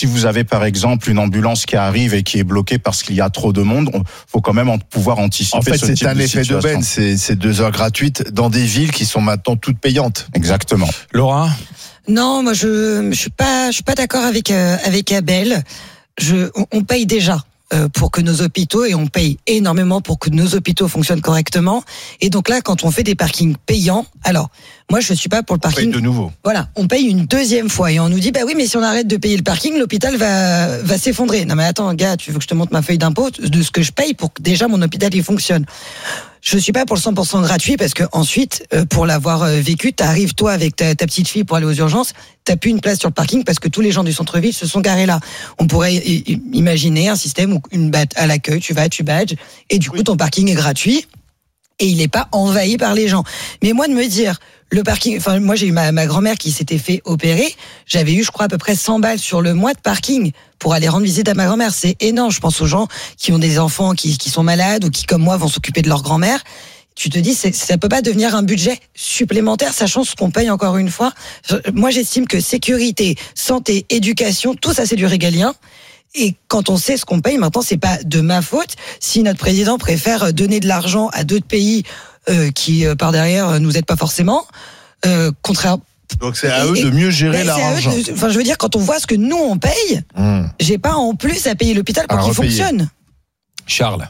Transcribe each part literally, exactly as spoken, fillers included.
si vous avez par exemple une ambulance qui arrive et qui est bloquée parce qu'il y a trop de monde, il faut quand même en, pouvoir anticiper. En fait, ce c'est type un de effet situation. d'aubaine, c'est, c'est deux heures gratuites dans des villes qui sont maintenant toutes payantes. Exactement. Laura ? Non, moi je je suis pas je suis pas d'accord avec euh, avec Abel. Je on, on paye déjà euh, pour que nos hôpitaux et on paye énormément pour que nos hôpitaux fonctionnent correctement. Et donc là, quand on fait des parkings payants, alors moi je suis pas pour le parking. On paye de nouveau. Voilà, on paye une deuxième fois et on nous dit bah oui, mais si on arrête de payer le parking, l'hôpital va va s'effondrer. Non mais attends, gars, tu veux que je te montre ma feuille d'impôt de ce que je paye pour que déjà mon hôpital il fonctionne. Je suis pas pour le cent pour cent gratuit parce que ensuite, euh, pour l'avoir euh, vécu, t'arrives toi avec ta, ta petite fille pour aller aux urgences, t'as plus une place sur le parking parce que tous les gens du centre-ville se sont garés là. On pourrait i- imaginer un système où une batte à l'accueil, tu vas, tu badges et du coup oui. ton parking est gratuit et il est pas envahi par les gens. Mais moi de me dire le parking, enfin moi j'ai eu ma, ma grand-mère qui s'était fait opérer, j'avais eu je crois à peu près cent balles sur le mois de parking pour aller rendre visite à ma grand-mère, c'est énorme. Je pense aux gens qui ont des enfants qui, qui sont malades ou qui comme moi vont s'occuper de leur grand-mère. Tu te dis c'est, ça peut pas devenir un budget supplémentaire sachant ce qu'on paye encore une fois. Moi j'estime que sécurité, santé, éducation, tout ça c'est du régalien. Et quand on sait ce qu'on paye, maintenant, c'est pas de ma faute si notre président préfère donner de l'argent à d'autres pays euh, qui, euh, par derrière, nous aident pas forcément. Euh, contraire. Donc c'est à eux de mieux gérer leur argent. De, enfin, je veux dire, quand on voit ce que nous on paye, mmh. j'ai pas en plus à payer l'hôpital pour à qu'il repayer. Fonctionne. Charles.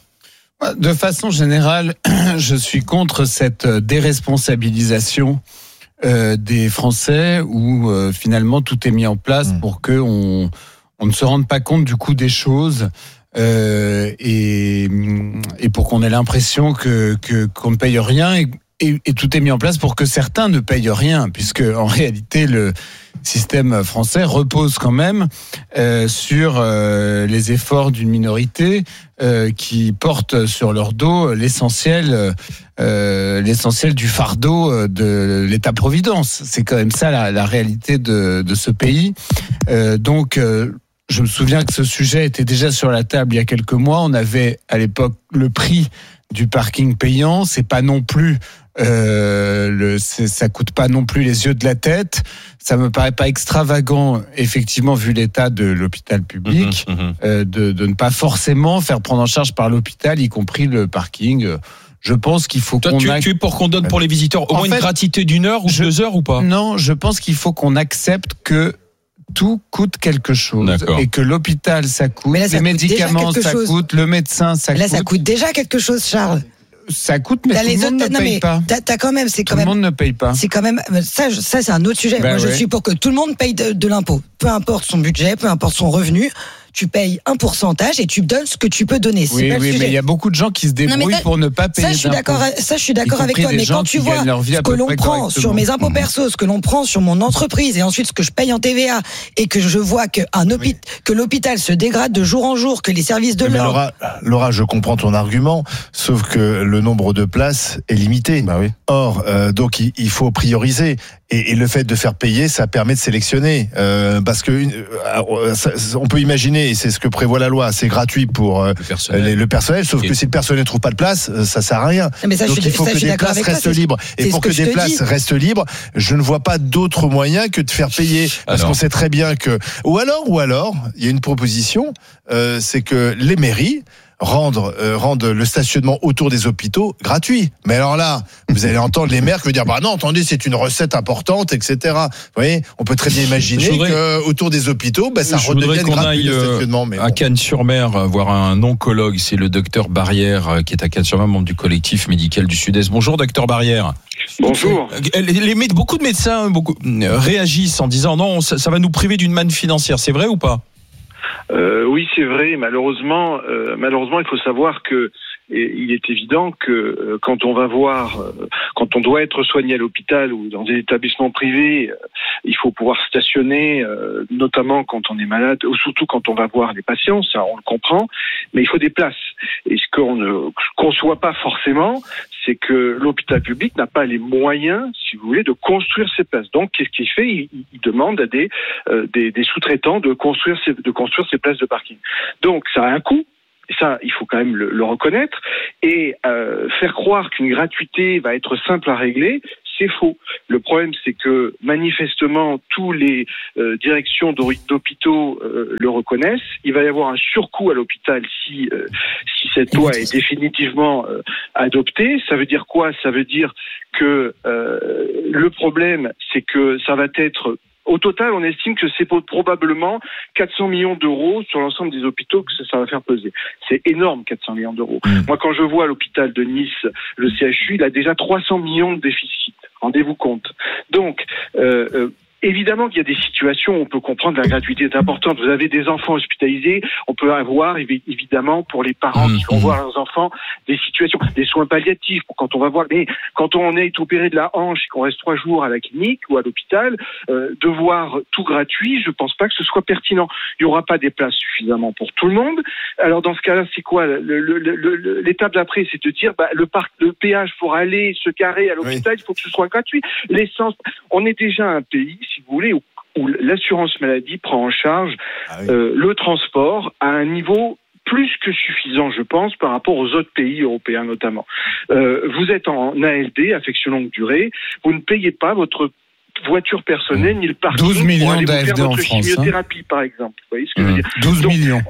De façon générale, je suis contre cette déresponsabilisation euh, des Français où euh, finalement tout est mis en place mmh. pour que on on ne se rende pas compte du coût des choses euh, et, et pour qu'on ait l'impression que, que qu'on ne paye rien et, et, et tout est mis en place pour que certains ne payent rien, puisque en réalité le système français repose quand même euh, sur euh, les efforts d'une minorité euh, qui porte sur leur dos l'essentiel, euh, l'essentiel du fardeau de l'État-providence. C'est quand même ça la, la réalité de, de ce pays. Euh, donc euh, je me souviens que ce sujet était déjà sur la table il y a quelques mois. On avait à l'époque le prix du parking payant. C'est pas non plus, euh, le, c'est, ça coûte pas non plus les yeux de la tête. Ça me paraît pas extravagant, effectivement, vu l'état de l'hôpital public, mmh, mmh. Euh, de, de ne pas forcément faire prendre en charge par l'hôpital, y compris le parking. Je pense qu'il faut Toi, qu'on... Tu, a... tu es pour qu'on donne pour les visiteurs au en moins fait, une gratuité d'une heure ou je... deux heures ou pas ? Non, je pense qu'il faut qu'on accepte que tout coûte quelque chose. D'accord. Et que l'hôpital, ça coûte, là, ça les coûte médicaments, ça chose. coûte, le médecin, ça là, coûte. Là, ça coûte déjà quelque chose, Charles. Ça coûte, mais t'as tout le monde autres, ne paye pas. T'as, t'as quand même, c'est tout quand même. Tout le monde ne paye pas. C'est quand même, ça, ça c'est un autre sujet. Ben Moi, ouais. je suis pour que tout le monde paye de, de l'impôt. Peu importe son budget, peu importe son revenu. Tu payes un pourcentage et tu donnes ce que tu peux donner. C'est oui, pas oui, le sujet. mais il y a beaucoup de gens qui se débrouillent non, pour ne pas payer ça, je suis d'impôts. d'accord, ça, je suis d'accord avec toi. Mais quand tu vois ce que l'on prend sur mes impôts perso, ce que l'on prend sur mon entreprise et ensuite ce que je paye en T V A et que je vois que, un hôpi- oui. que l'hôpital se dégrade de jour en jour, que les services de mais l'ordre... Laura, Laura, je comprends ton argument, sauf que le nombre de places est limité. Bah oui. Or, euh, donc il, il faut prioriser. Et, et le fait de faire payer, ça permet de sélectionner. Euh, parce que euh, ça, on peut imaginer, et c'est ce que prévoit la loi, c'est gratuit pour euh, le, personnel. Les, le personnel, sauf et que si le personnel ne trouve pas de place, ça sert à rien. Mais ça, donc je, il faut ça, que des places toi, restent libres. Et pour que, que des places dis. restent libres, je ne vois pas d'autre moyen que de faire payer. Parce alors. qu'on sait très bien que... Ou alors, ou alors, il y a une proposition, euh, c'est que les mairies... Rendre, euh, rendre le stationnement autour des hôpitaux gratuit. Mais alors là, vous allez entendre les maires qui vont dire bah non, attendez, c'est une recette importante, et cetera. Vous voyez, on peut très bien imaginer voudrais, que autour des hôpitaux, bah, ça redevienne gratuit le stationnement. Mais à bon. Cannes-sur-Mer, voir un oncologue, c'est le docteur Barrière qui est à Cannes-sur-Mer, membre du collectif médical du Sud-Est. Bonjour, docteur Barrière. Bonjour. Les, les, les, beaucoup de médecins beaucoup, réagissent en disant non, ça, ça va nous priver d'une manne financière. C'est vrai ou pas? Euh, oui, c'est vrai. Malheureusement, euh, malheureusement, il faut savoir que et il est évident que euh, quand on va voir, euh, quand on doit être soigné à l'hôpital ou dans des établissements privés, euh, il faut pouvoir stationner, euh, notamment quand on est malade, ou surtout quand on va voir les patients, ça on le comprend, mais il faut des places. Et ce qu'on ne conçoit pas forcément, c'est que l'hôpital public n'a pas les moyens, si vous voulez, de construire ces places. Donc, qu'est-ce qu'il fait ? il, il demande à des, euh, des, des sous-traitants de construire, ces, de construire ces places de parking. Donc, ça a un coût. Et ça, il faut quand même le, le reconnaître. Et euh, faire croire qu'une gratuité va être simple à régler, c'est faux. Le problème, c'est que manifestement, tous les euh, directions d'hôpitaux euh, le reconnaissent. Il va y avoir un surcoût à l'hôpital si euh, si cette loi est définitivement euh, adoptée. Ça veut dire quoi? Ça veut dire que euh, le problème, c'est que ça va être... Au total, on estime que c'est probablement quatre cents millions d'euros sur l'ensemble des hôpitaux que ça va faire peser. C'est énorme, quatre cents millions d'euros. Mmh. Moi, quand je vois l'hôpital de Nice, le C H U, il a déjà trois cents millions de déficit. Rendez-vous compte. Donc, euh, euh, évidemment qu'il y a des situations où on peut comprendre que la gratuité est importante. Vous avez des enfants hospitalisés, on peut avoir évidemment pour les parents mmh. qui vont voir leurs enfants des situations, des soins palliatifs quand on va voir. Mais quand on est opéré de la hanche et qu'on reste trois jours à la clinique ou à l'hôpital, euh, de voir tout gratuit, je pense pas que ce soit pertinent. Il y aura pas des places suffisamment pour tout le monde. Alors dans ce cas-là, c'est quoi le, le, le, l'étape d'après? C'est de dire bah, le parc, le péage pour aller se garer à l'hôpital, oui. il faut que ce soit gratuit. L'essence, on est déjà un pays, si vous voulez, où, où l'assurance maladie prend en charge ah oui. euh, le transport à un niveau plus que suffisant, je pense, par rapport aux autres pays européens notamment. Euh, vous êtes en A L D, affection longue durée, vous ne payez pas votre voiture personnelle ni le parking douze millions pour aller vous faire en votre France, chimiothérapie, hein. par exemple. Vous voyez ce que mmh. je veux dire? douze millions.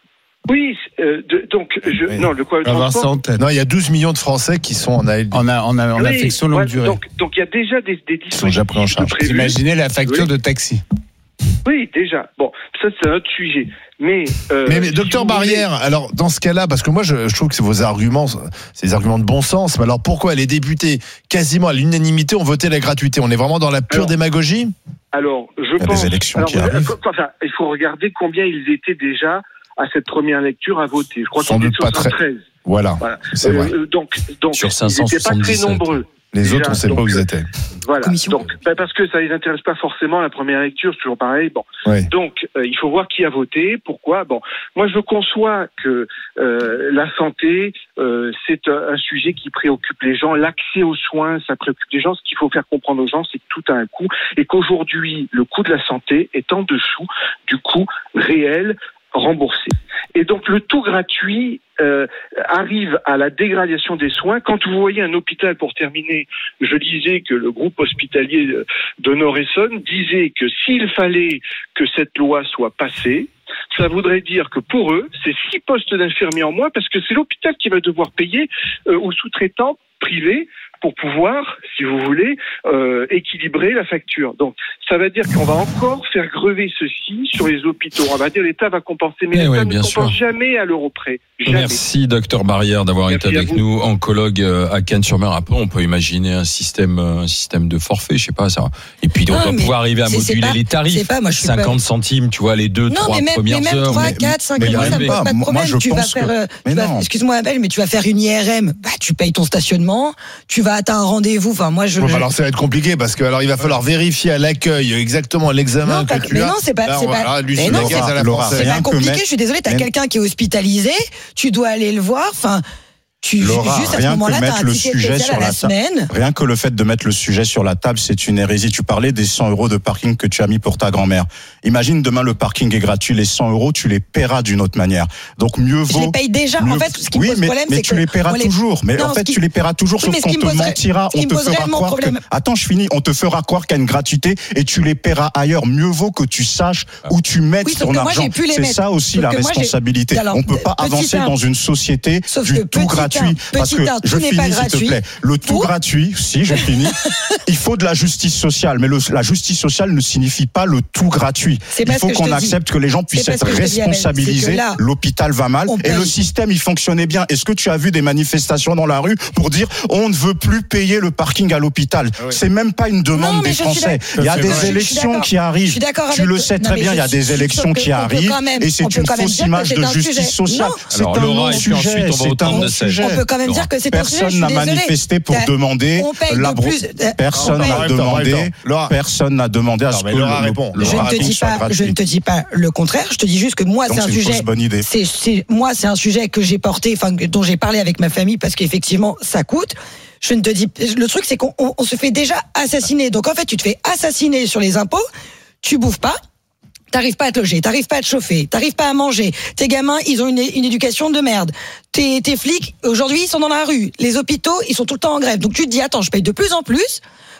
Oui, euh, de, donc je oui. non le quoi le transport. Non, il y a douze millions de Français qui sont en A L D. En, a, en, a, en oui, affection longue ouais, durée. Donc donc il y a déjà des des dispositifs sont déjà pris en charge. Vous imaginez la facture oui. de taxi. Oui, déjà. Bon, ça c'est un autre sujet. Mais, euh, mais, mais docteur si Barrière, voulez... alors dans ce cas-là, parce que moi je, je trouve que c'est vos arguments, c'est des arguments de bon sens. Mais alors pourquoi les députés, quasiment à l'unanimité, ont voté la gratuité? On est vraiment dans la pure alors, démagogie? Alors, je il y a pense. Des élections alors, qui arrivent. Enfin, il faut regarder combien ils étaient déjà à cette première lecture à voter. Je crois Sans qu'ils doute étaient pas très. treize. Voilà, voilà. c'est vrai. Euh, donc, donc, sur cinq cent soixante-dix-sept. Ils n'étaient pas très nombreux. Les déjà, autres, on ne sait donc, pas où ils étaient. Voilà. Commission. Donc, bah parce que ça les intéresse pas forcément la première lecture, c'est toujours pareil. Bon. Oui. Donc, euh, il faut voir qui a voté, pourquoi. Bon, moi je conçois que euh, la santé, euh, c'est un, un sujet qui préoccupe les gens. L'accès aux soins, ça préoccupe les gens. Ce qu'il faut faire comprendre aux gens, c'est que tout a un coût et qu'aujourd'hui, le coût de la santé est en dessous du coût réel remboursé. Et donc le tout gratuit euh, arrive à la dégradation des soins. Quand vous voyez un hôpital, pour terminer, je disais que le groupe hospitalier de Nord-Essonne disait que s'il fallait que cette loi soit passée, ça voudrait dire que pour eux, c'est six postes d'infirmiers en moins parce que c'est l'hôpital qui va devoir payer euh, aux sous-traitants privés pour pouvoir, si vous voulez, euh, équilibrer la facture. Donc, ça veut dire qu'on va encore faire grever ceci sur les hôpitaux. On va dire l'État va compenser, mais eh l'État ouais, ne bien compense sûr. jamais à l'euro près. Jamais. Merci, docteur Barrière, d'avoir Merci été avec vous. nous, oncologue à Cannes-sur-Mer. Après, on peut imaginer un système, un système de forfait, je sais pas ça. Et puis, on non, doit pouvoir arriver à c'est, moduler c'est pas, les tarifs. Pas, moi, je suis cinquante pas... centimes, tu vois, les deux, non, trois mais même, premières mais même heures. trois, quatre, cinq mais euros, ça me pose pas de problème. Moi, je tu vas pense faire, que... tu vas, excuse-moi, Abel, mais tu vas faire une I R M. Bah, tu payes ton stationnement. Tu vas à un rendez-vous. Enfin, moi, je. Bon, alors, ça va être compliqué parce que alors il va falloir vérifier à l'accueil exactement l'examen non, que pas, tu mais as. non, c'est pas, Là, c'est va, pas. là, lui, mais non, c'est, à la Laura, c'est pas compliqué. mettre... Je suis désolée, t'as mais... quelqu'un qui est hospitalisé. Tu dois aller le voir. Enfin. Tu, Laura, juste à ce rien moment-là, que t'as mettre un le ticket sujet spécial sur à la la semaine. Rien que le fait de mettre le sujet sur la table, c'est une hérésie. Tu parlais des cent euros de parking que tu as mis pour ta grand-mère. Imagine demain le parking est gratuit, les cent euros, tu les paieras d'une autre manière. Donc mieux vaut. Je les paye déjà. Mieux... En fait, ce qui oui, me pose mais, problème, mais c'est tu que les paieras les... toujours. Mais non, en fait, qui... tu les paieras toujours, oui, sauf qu'on te poserait... mentira, on te fera croire problème... que. Attends, je finis. On te fera croire qu'il y a une gratuité et tu les paieras ailleurs. Mieux vaut que tu saches où tu mettes oui, ton argent. C'est ça aussi la responsabilité. On peut pas avancer dans une société du tout gratuit parce que je finis, s'il te plaît. Le tout gratuit, si je finis, il faut de la justice sociale. Mais le, la justice sociale ne signifie pas le tout gratuit. Il faut qu'on accepte que les gens puissent être responsabilisés. L'hôpital va mal et le système, il fonctionnait bien. Est-ce que tu as vu des manifestations dans la rue pour dire on ne veut plus payer le parking à l'hôpital? Ah oui. C'est même pas une demande non, des Français. Il y a des vrai. élections qui arrivent. Tu le sais très non, bien, il y a des élections qui arrivent et c'est une fausse image de justice sociale. C'est un non-sujet. C'est un non-sujet. On peut quand même dire que c'est un sujet. Personne n'a manifesté pour demander la personne n'a demandé personne n'a demandé à ce que Laura répond. Je ne te dis pas je ne te dis pas le contraire, je te dis juste que moi c'est un sujet c'est c'est moi c'est un sujet que j'ai porté enfin dont j'ai parlé avec ma famille parce qu'effectivement ça coûte. Je ne te dis le truc c'est qu'on on, on se fait déjà assassiner. Donc en fait, tu te fais assassiner sur les impôts, tu bouffes pas. T'arrives pas à te loger, t'arrives pas à te chauffer, t'arrives pas à manger. Tes gamins, ils ont une, une éducation de merde. Tes, tes flics, aujourd'hui, ils sont dans la rue. Les hôpitaux, ils sont tout le temps en grève. Donc tu te dis, attends, je paye de plus en plus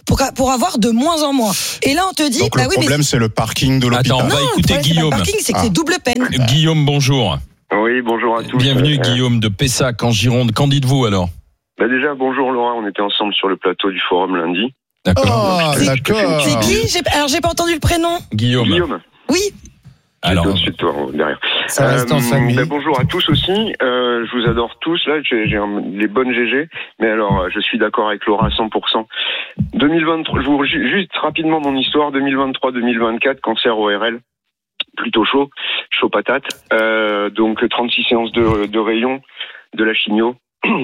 pour, pour avoir de moins en moins. Et là, on te dit, donc bah le oui, problème, mais... c'est le parking de l'hôpital. Attends, on va non, écouter le Guillaume. C'est le parking, c'est que Ah. c'est double peine. Guillaume, bonjour. Oui, bonjour à tous. Bienvenue Euh, Guillaume de Pessac en Gironde. Qu'en dites-vous alors? Bah déjà, bonjour Laura, on était ensemble sur le plateau du forum lundi. D'accord. Oh, d'accord. C'est qui j'ai... Alors, j'ai pas entendu le prénom. Guillaume. Guillaume, Oui. Alors, au-dessus de toi, derrière. Ça reste en famille. Bah, bonjour à tous aussi. Euh, je vous adore tous. Là, j'ai, j'ai un, les bonnes G G. Mais alors, je suis d'accord avec Laura à cent pour cent. deux mille vingt-trois, je vous juste rapidement mon histoire. deux mille vingt-trois deux mille vingt-quatre, cancer O R L. Plutôt chaud, chaud patate. Euh, donc trente-six séances de, de rayons, de la chimio.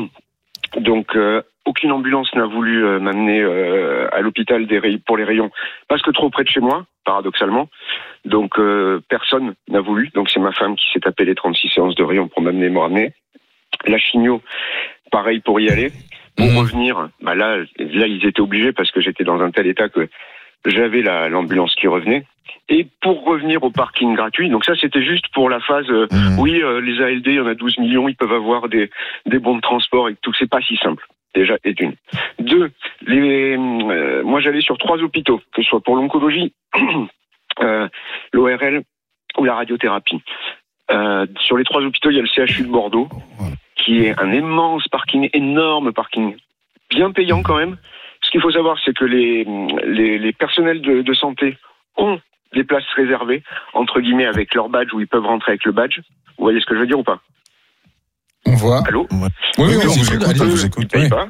Donc euh, aucune ambulance n'a voulu euh, m'amener euh, à l'hôpital des ray- pour les rayons parce que trop près de chez moi, paradoxalement. Donc euh, personne n'a voulu. Donc c'est ma femme qui s'est tapé les trente-six séances de rayons pour m'amener, me ramener. La chimio, pareil pour y aller. Pour Mmh. revenir, bah là, là ils étaient obligés parce que j'étais dans un tel état que j'avais la, l'ambulance qui revenait. Et pour revenir au parking gratuit, donc ça c'était juste pour la phase, euh, Mmh. oui, euh, les A L D, il y en a douze millions, ils peuvent avoir des, des bons de transport et tout, c'est pas si simple, déjà, et d'une. Deux, les, euh, moi j'allais sur trois hôpitaux, que ce soit pour l'oncologie, euh, l'O R L ou la radiothérapie. Euh, sur les trois hôpitaux, il y a le C H U de Bordeaux, qui est un immense parking, énorme parking, bien payant quand même. Ce qu'il faut savoir, c'est que les, les, les personnels de, de santé ont des places réservées, entre guillemets, avec leur badge, où ils peuvent rentrer avec le badge. Vous voyez ce que je veux dire ou pas? On voit. Allô? oui, oui, Oui, on on vous vous écoute. écoute, allez. on vous écoute. Ils payent Oui. pas.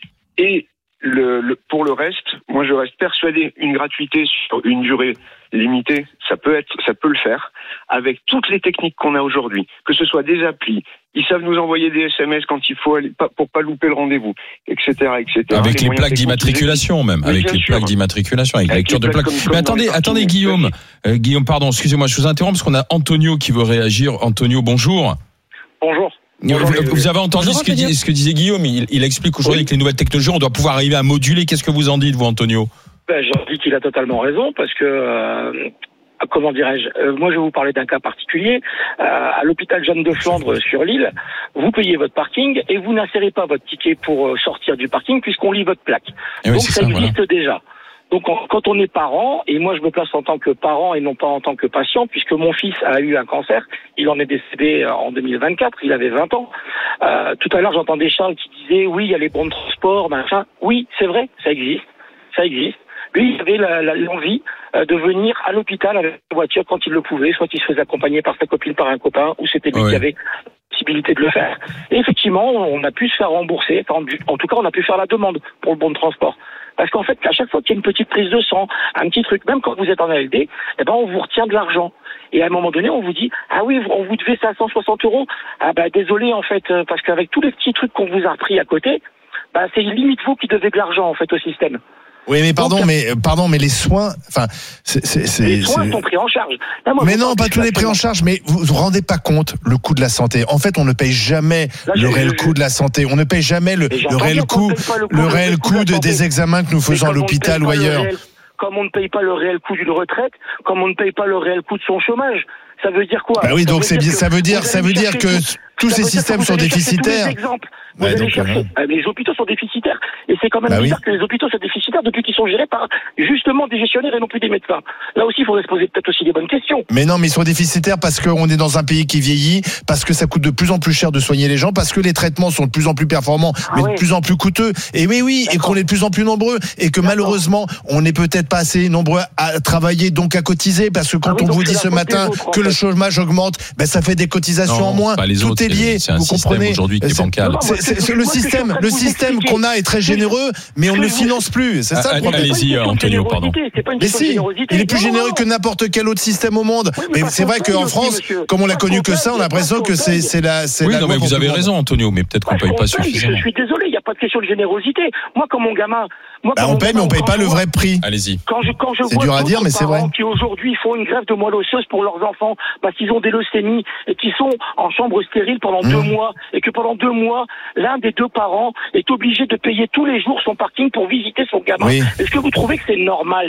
Et le, le, pour le reste, moi je reste persuadé, une gratuité sur une durée limitée, ça peut être, ça peut le faire, avec toutes les techniques qu'on a aujourd'hui, que ce soit des applis, ils savent nous envoyer des S M S quand il faut aller, pas, pour pas louper le rendez-vous, et cetera, et cetera. Avec les, moyens plaques techniques d'immatriculation même, Oui, avec bien les sûr. plaques d'immatriculation, avec, Avec lecture les de plaques plaques. comme- comme Mais dans attendez, les parkings attendez Guillaume, euh, Guillaume, pardon, excusez-moi, je vous interromps parce qu'on a Antonio qui veut réagir. Antonio, bonjour. Bonjour. Vous, vous avez entendu Bonjour, ce que, Antonio. dit- ce que disait Guillaume, il, il explique aujourd'hui Oui. que les nouvelles technologies, on doit pouvoir arriver à moduler. Qu'est-ce que vous en dites, vous, Antonio? Ben, j'en dis qu'il a totalement raison parce que, euh, comment dirais-je, euh, moi je vais vous parler d'un cas particulier. Euh, à l'hôpital Jeanne de Flandre sur l'île, vous payez votre parking et vous n'insérez pas votre ticket pour euh, sortir du parking puisqu'on lit votre plaque. Eh oui, Donc c'est ça ça, existe voilà. déjà. Donc on- quand on est parent, et moi je me place en tant que parent et non pas en tant que patient, puisque mon fils a eu un cancer, il en est décédé euh, en deux mille vingt-quatre, il avait vingt ans. Euh, tout à l'heure j'entendais Charles qui disait oui il y a les bons de transport, machin. Oui c'est vrai, ça existe, ça existe. Lui il avait la- la- l'envie euh, de venir à l'hôpital avec la voiture quand il le pouvait, soit il se faisait accompagner par sa copine, par un copain, ou c'était lui Ouais. qui avait la possibilité de le faire. Et effectivement on a pu se faire rembourser, enfin, en tout cas on a pu faire la demande pour le bon de transport. Parce qu'en fait, à chaque fois qu'il y a une petite prise de sang, un petit truc, même quand vous êtes en A L D, eh ben, on vous retient de l'argent. Et à un moment donné, on vous dit, ah oui, on vous devait cinq cent soixante euros. Ah bah, désolé, en fait, euh, parce qu'avec tous les petits trucs qu'on vous a repris à côté, bah, c'est limite vous qui devez de l'argent, en fait, au système. Oui, mais pardon, Donc, mais pardon, mais les soins, enfin, c'est, c'est, c'est- Les soins c'est- sont pris en charge. Là, moi, mais je non, pense pas que tous les pris en exactement. charge, mais vous vous rendez pas compte le coût de la santé. En fait, on ne paye jamais Là, le je- réel je- coût de la santé. On ne paye jamais le, Et le j'entends réel bien qu'on coût, ne paye pas le coût, le le réel coût de coût la de- santé. des examens que nous Mais faisons à comme on ne l'hôpital paye ou pas le ailleurs. réel- Comme on ne paye pas le réel coût d'une retraite, comme on ne paye pas le réel coût de son chômage, ça veut dire quoi? Bah oui, Ça donc veut c'est dire bien, que ça veut dire, vous ça allez veut dire chercher que tout- tous ça ces veut dire que systèmes vous sont allez chercher tous les déficitaires. exemples. Vous Ouais, allez donc, chercher, euh, euh, les hôpitaux sont déficitaires. Et c'est quand même Bah oui. bizarre que les hôpitaux soient déficitaires depuis qu'ils sont gérés par justement des gestionnaires et non plus des médecins. Là aussi, il faudrait se poser peut-être aussi des bonnes questions. Mais non, mais ils sont déficitaires parce qu'on est dans un pays qui vieillit, parce que ça coûte de plus en plus cher de soigner les gens, parce que les traitements sont de plus en plus performants, Ah mais ouais. de plus en plus coûteux. Et oui, oui, et qu'on est de plus en plus nombreux, et que D'accord. malheureusement, on n'est peut-être pas assez nombreux à travailler, donc à cotiser, parce que quand Ah oui, on donc vous c'est dit la ce faute matin des autres, en que le fait. chômage augmente, ben ça fait des cotisations en moins. pas les Tout autres, est lié, c'est un vous système comprenez. aujourd'hui qui est C'est- bancal. Non, non, C'est- moi, c'est- ce que- c'est moi, le ce que je suis en système, train de le vous système expliquer, qu'on a est très ce que je- généreux, mais on ce ne que le je vous- finance plus. C'est ça Ah, le problème. allez-y, C'est pas une question de Antonio, pardon. générosité, c'est pas une Mais question de si, générosité. il est plus Non, non, généreux non. que n'importe quel autre système au monde. Oui, mais Mais parce c'est qu'on vrai paye qu'en aussi, France, monsieur. comme on l'a Parce connu qu'on que ça, on a paye, l'impression parce que qu'on c'est paye. c'est la c'est Oui, la non, loi mais pour vous tout le avez monde. raison, Antonio, mais peut-être qu'on Parce paye qu'on pas paye, suffisamment. Je suis désolé, il n'y a pas de question de générosité. Moi, comme mon gamin, moi, Bah, comme on mon paye, mais gamin, on paye quand pas je le vois- vrai prix. Allez-y. Quand je, quand je C'est vois dur à dire, d'autres mais c'est parents vrai. qui aujourd'hui font une grève de moelle osseuse pour leurs enfants parce qu'ils ont des leucémies et qui sont en chambre stérile pendant Mmh. deux mois et que pendant deux mois, l'un des deux parents est obligé de payer tous les jours son parking pour visiter son gamin. Oui. Est-ce que vous trouvez que c'est normal?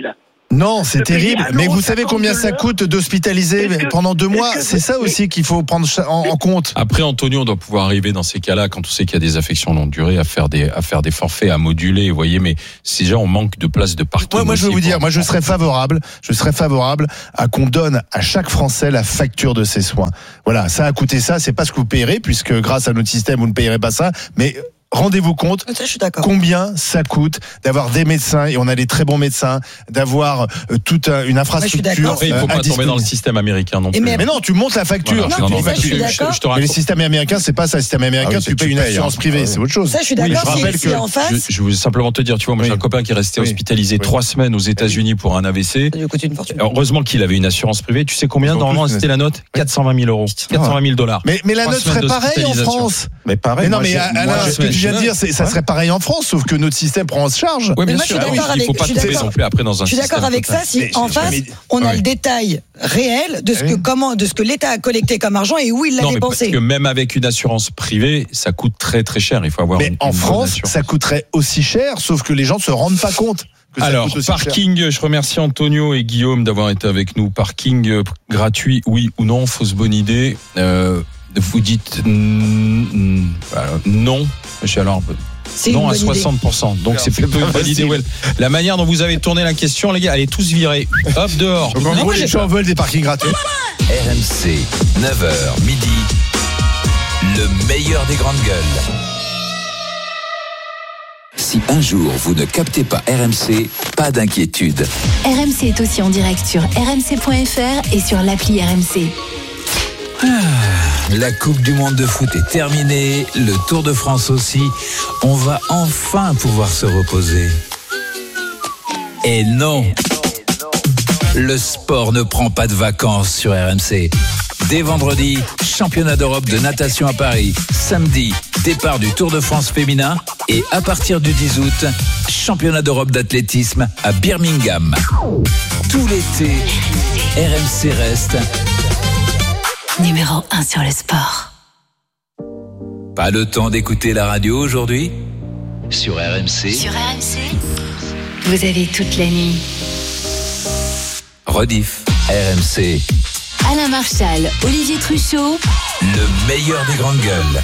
Non, c'est terrible. Mais vous savez combien ça coûte d'hospitaliser que, pendant deux mois? C'est ça aussi qu'il faut prendre en, en compte. Après, Antonio, on doit pouvoir arriver dans ces cas-là, quand on sait qu'il y a des affections longue durée, à faire des, à faire des forfaits, à moduler, vous voyez, mais si déjà on manque de places de parking. Ouais, moi, je vais vous dire, moi, je serais favorable, je serais favorable à qu'on donne à chaque Français la facture de ses soins. Voilà, ça a coûté ça, c'est pas ce que vous payerez, puisque grâce à notre système, vous ne payerez pas ça, mais rendez-vous compte ça, je suis d'accord. Combien ça coûte d'avoir des médecins, et on a des très bons médecins, d'avoir euh, toute euh, une infrastructure. Après, il ne faut euh, pas tomber dans le système américain non plus. Mais, mais non, tu montes la facture. Voilà. Tu Non, non, ça, je suis je, d'accord. je te mais les systèmes américains, c'est pas ça. Le système américain, Ah oui, tu payes une assurance privée, c'est autre chose. Ça, je suis Oui, d'accord. je Si, rappelle si que en face, je, je voulais simplement te dire, tu vois, moi Oui. j'ai un copain qui est resté Oui. hospitalisé Oui. trois semaines aux États-Unis pour un A V C. ça lui coûte une fortune. Alors, heureusement qu'il avait une assurance privée. Tu sais combien Ils ont normalement tous une- c'était la note? quatre cent vingt mille euros. quatre cent vingt mille dollars. Mais, mais la Trois note semaines serait pareille en d'hospitalisation. France. Mais pareil. Mais non, moi, mais j'ai- Alain, moi, ce que tu viens de dire, c'est, ça serait pareil en France, sauf que notre système prend en charge. Oui, Mais bien moi, je sûr. suis Ah oui, d'accord il faut avec- pas je suis tomber d'accord. non plus après dans un Je suis d'accord système avec total. ça. Si Mais- en mais- face, mais- on a oui. le détail réel de ce que Oui. comment, de ce que l'État a collecté comme argent et où il l'a Non, mais parce dépensé. que même avec une assurance privée, ça coûte très très cher. Il faut avoir Mais une, en une bonne France, assurance. ça coûterait aussi cher, sauf que les gens ne se rendent pas compte que ça Alors, coûte aussi cher. parking, je remercie Antonio et Guillaume d'avoir été avec nous. Parking euh, gratuit, oui ou non? Fausse bonne idée. Euh, vous dites mm, mm, alors, non. Je suis alors C'est une non à bonne idée. soixante pour cent. Donc Alors, c'est c'est plutôt pas une bonne idée. facile. Ouais. La manière dont vous avez tourné la question, les gars, allez tous virer. Hop, dehors. Donc en gros, les gens veulent des parkings gratuits. R M C, neuf heures midi, le meilleur des grandes gueules. Si un jour vous ne captez pas R M C, pas d'inquiétude. R M C est aussi en direct sur r m c point f r et sur l'appli R M C. La Coupe du Monde de foot est terminée, le Tour de France aussi. On va enfin pouvoir se reposer. Et non, le sport ne prend pas de vacances sur R M C. Dès vendredi, championnat d'Europe de natation à Paris. Samedi, départ du Tour de France féminin. Et à partir du dix août, championnat d'Europe d'athlétisme à Birmingham. Tout l'été, R M C reste Numéro un sur le sport. pas le temps d'écouter la radio aujourd'hui? Sur R M C, Sur R M C, vous avez toute la nuit. rediff, R M C, Alain Marchal, Olivier Truchot, le meilleur des grandes gueules.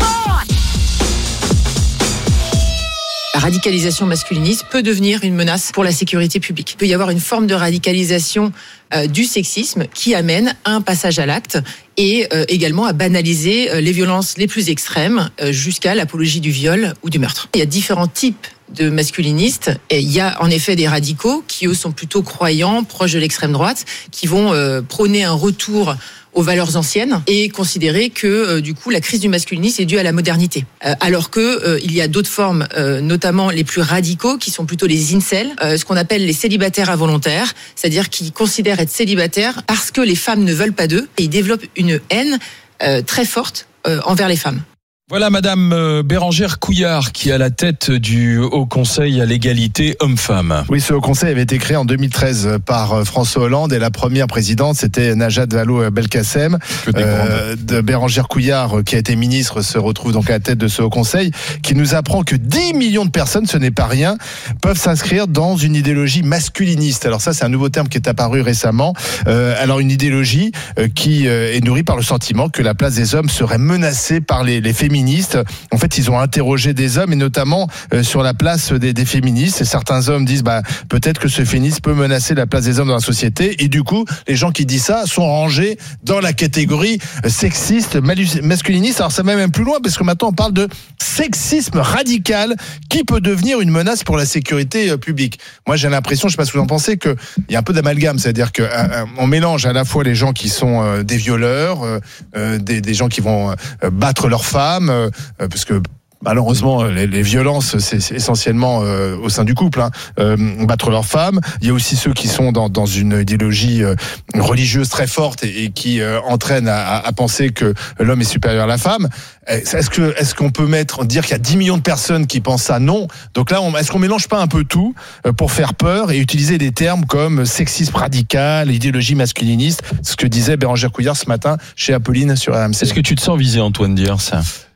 La radicalisation masculiniste peut devenir une menace pour la sécurité publique. Il peut y avoir une forme de radicalisation euh, du sexisme qui amène à un passage à l'acte et euh, également à banaliser euh, les violences les plus extrêmes euh, jusqu'à l'apologie du viol ou du meurtre. Il y a différents types de masculinistes et il y a en effet des radicaux qui eux sont plutôt croyants, proches de l'extrême droite, qui vont euh, prôner un retour aux valeurs anciennes et considérer que euh, du coup la crise du masculinisme est due à la modernité. Euh, alors que euh, il y a d'autres formes, euh, notamment les plus radicaux, qui sont plutôt les incels, euh, ce qu'on appelle les célibataires involontaires, c'est-à-dire qui considèrent être célibataires parce que les femmes ne veulent pas d'eux et ils développent une haine euh, très forte euh, envers les femmes. Voilà Madame euh, Bérangère Couillard qui est à la tête du Haut Conseil à l'égalité homme-femme. Oui, ce Haut Conseil avait été créé en deux mille treize par François Hollande et la première présidente, c'était Najat Vallaud-Belkacem. Euh, de Bérangère Couillard, qui a été ministre, se retrouve donc à la tête de ce Haut Conseil, qui nous apprend que dix millions de personnes, ce n'est pas rien, peuvent s'inscrire dans une idéologie masculiniste. Alors ça, c'est un nouveau terme qui est apparu récemment. Euh, alors une idéologie euh, qui euh, est nourrie par le sentiment que la place des hommes serait menacée par les, les féministes. En fait, ils ont interrogé des hommes et notamment euh, sur la place des, des féministes. Et certains hommes disent, bah, peut-être que ce féminisme peut menacer la place des hommes dans la société. Et du coup, les gens qui disent ça sont rangés dans la catégorie sexiste, masculiniste. Alors ça va même plus loin parce que maintenant on parle de sexisme radical qui peut devenir une menace pour la sécurité euh, publique. Moi, j'ai l'impression, je sais pas ce que vous en pensez, qu'il y a un peu d'amalgame, c'est-à-dire que euh, on mélange à la fois les gens qui sont euh, des violeurs, euh, des, des gens qui vont euh, battre leurs femmes. Euh, parce que malheureusement, les, les violences, c'est, c'est essentiellement euh, au sein du couple, hein, euh, battre leurs femmes. Il y a aussi ceux qui sont dans, dans une idéologie euh, religieuse très forte et, et qui euh, entraînent à, à penser que l'homme est supérieur à la femme. Est-ce que est-ce qu'on peut mettre dire qu'il y a dix millions de personnes qui pensent ça? Non. Donc là, on, est-ce qu'on mélange pas un peu tout pour faire peur et utiliser des termes comme sexisme radical, idéologie masculiniste, ce que disait Bérangère Couillard ce matin chez Apolline sur R M C? Est-ce que tu te sens visé, Antoine, dire ça?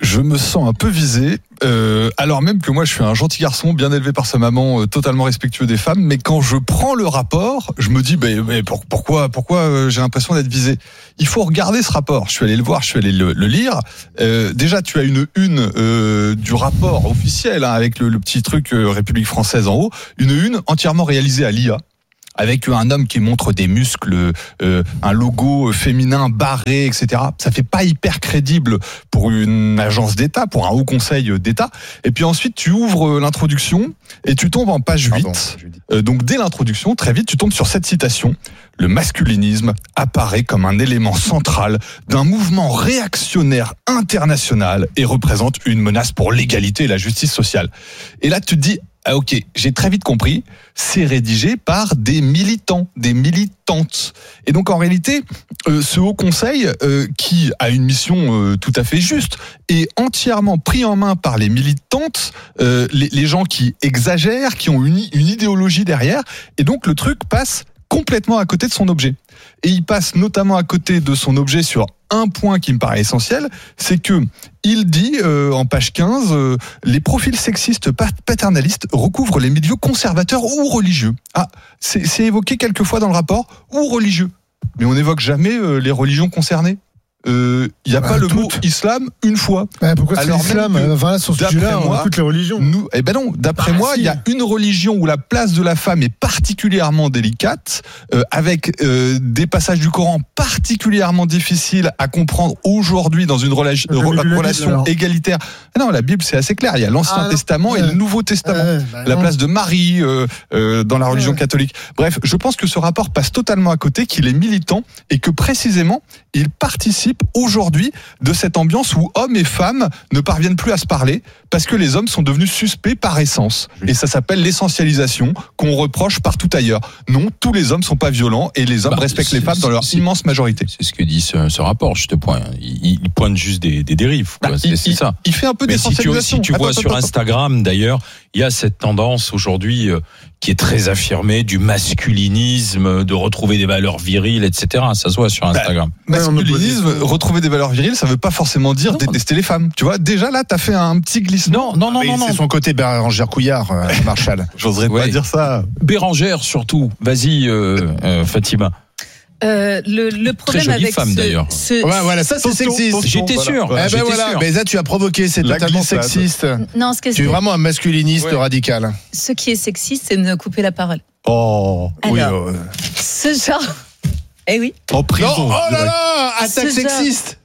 je me sens un peu visé, euh, alors même que moi je suis un gentil garçon, bien élevé par sa maman, euh, totalement respectueux des femmes, mais quand je prends le rapport, je me dis bah, mais pour, pourquoi, pourquoi euh, j'ai l'impression d'être visé. Il faut regarder ce rapport, je suis allé le voir, je suis allé le, le lire. Euh, déjà tu as une une euh, du rapport officiel, hein, avec le, le petit truc euh, République française en haut, une une entièrement réalisée à l'I A. Avec un homme qui montre des muscles, euh, un logo féminin barré, et cetera. Ça fait pas hyper crédible pour une agence d'État, pour un haut conseil d'État. Et puis ensuite, tu ouvres l'introduction et tu tombes en page huit. Pardon, euh, donc dès l'introduction, très vite, tu tombes sur cette citation. Le masculinisme apparaît comme un élément central d'un mouvement réactionnaire international et représente une menace pour l'égalité et la justice sociale. Et là, tu te dis, ah ok, j'ai très vite compris, c'est rédigé par des militants, des militantes. Et donc en réalité, euh, ce Haut Conseil, euh, qui a une mission euh, tout à fait juste, est entièrement pris en main par les militantes, euh, les, les gens qui exagèrent, qui ont une, une idéologie derrière, et donc le truc passe complètement à côté de son objet. Et il passe notamment à côté de son objet sur un point qui me paraît essentiel, c'est que il dit euh, en page quinze, euh, les profils sexistes paternalistes recouvrent les milieux conservateurs ou religieux. Ah, c'est, c'est évoqué quelques fois dans le rapport, ou religieux. Mais on n'évoque jamais euh, les religions concernées. Il euh, n'y a bah, pas le toutes. mot islam une fois. Bah, pourquoi c'est alors l'islam que, enfin, là, sur ce sujet-là, on a toutes les religions. Nous, eh ben non, d'après bah, moi, il si. y a une religion où la place de la femme est particulièrement délicate, euh, avec euh, des passages du Coran particulièrement difficiles à comprendre aujourd'hui dans une rela- re- relation Bible, égalitaire. Non, la Bible, c'est assez clair. Il y a l'Ancien ah, Testament ouais. et le Nouveau Testament. Euh, bah, la non. place de Marie euh, euh, dans la religion ouais. catholique. Bref, je pense que ce rapport passe totalement à côté, qu'il est militant et que précisément, il participe aujourd'hui de cette ambiance où hommes et femmes ne parviennent plus à se parler parce que les hommes sont devenus suspects par essence. Et ça s'appelle l'essentialisation qu'on reproche partout ailleurs. Non, tous les hommes sont pas violents et les hommes bah, respectent les femmes dans leur immense majorité. C'est ce que dit ce, ce rapport, je te pointe. Il, il pointe juste des, des dérives. Quoi. Bah, c'est, il, c'est ça. Il fait un peu d'essentialisation. Si tu, si tu vois attends, sur attends, Instagram, attends. d'ailleurs, il y a cette tendance aujourd'hui euh, qui est très affirmée du masculinisme, de retrouver des valeurs viriles, et cetera. Ça se voit sur Instagram. Bah, masculinisme, retrouver des valeurs viriles, ça veut pas forcément dire non. détester les femmes. Tu vois, déjà là, t'as fait un petit glissement. Non, non, non, non. C'est non. son côté Bérangère Couillard, euh, Marshall. J'oserais ouais. pas dire ça. Bérangère surtout. Vas-y, euh, euh, Fatima. Euh, le, le problème Très jolie avec femme ce, d'ailleurs. Ce, ouais, voilà, ça c'est Tonton, sexiste. Tonton, J'étais voilà. sûr. Voilà. Eh ben J'étais voilà. sûr. Mais ça tu as provoqué, c'est La totalement glissade. sexiste. Non, ce que tu es vraiment un masculiniste ouais. radical. Ce qui est sexiste, c'est de me couper la parole. Oh. Alors, oui. Euh... ce genre. Eh oui. En prison. Non, oh là là, attaque ce sexiste. Genre...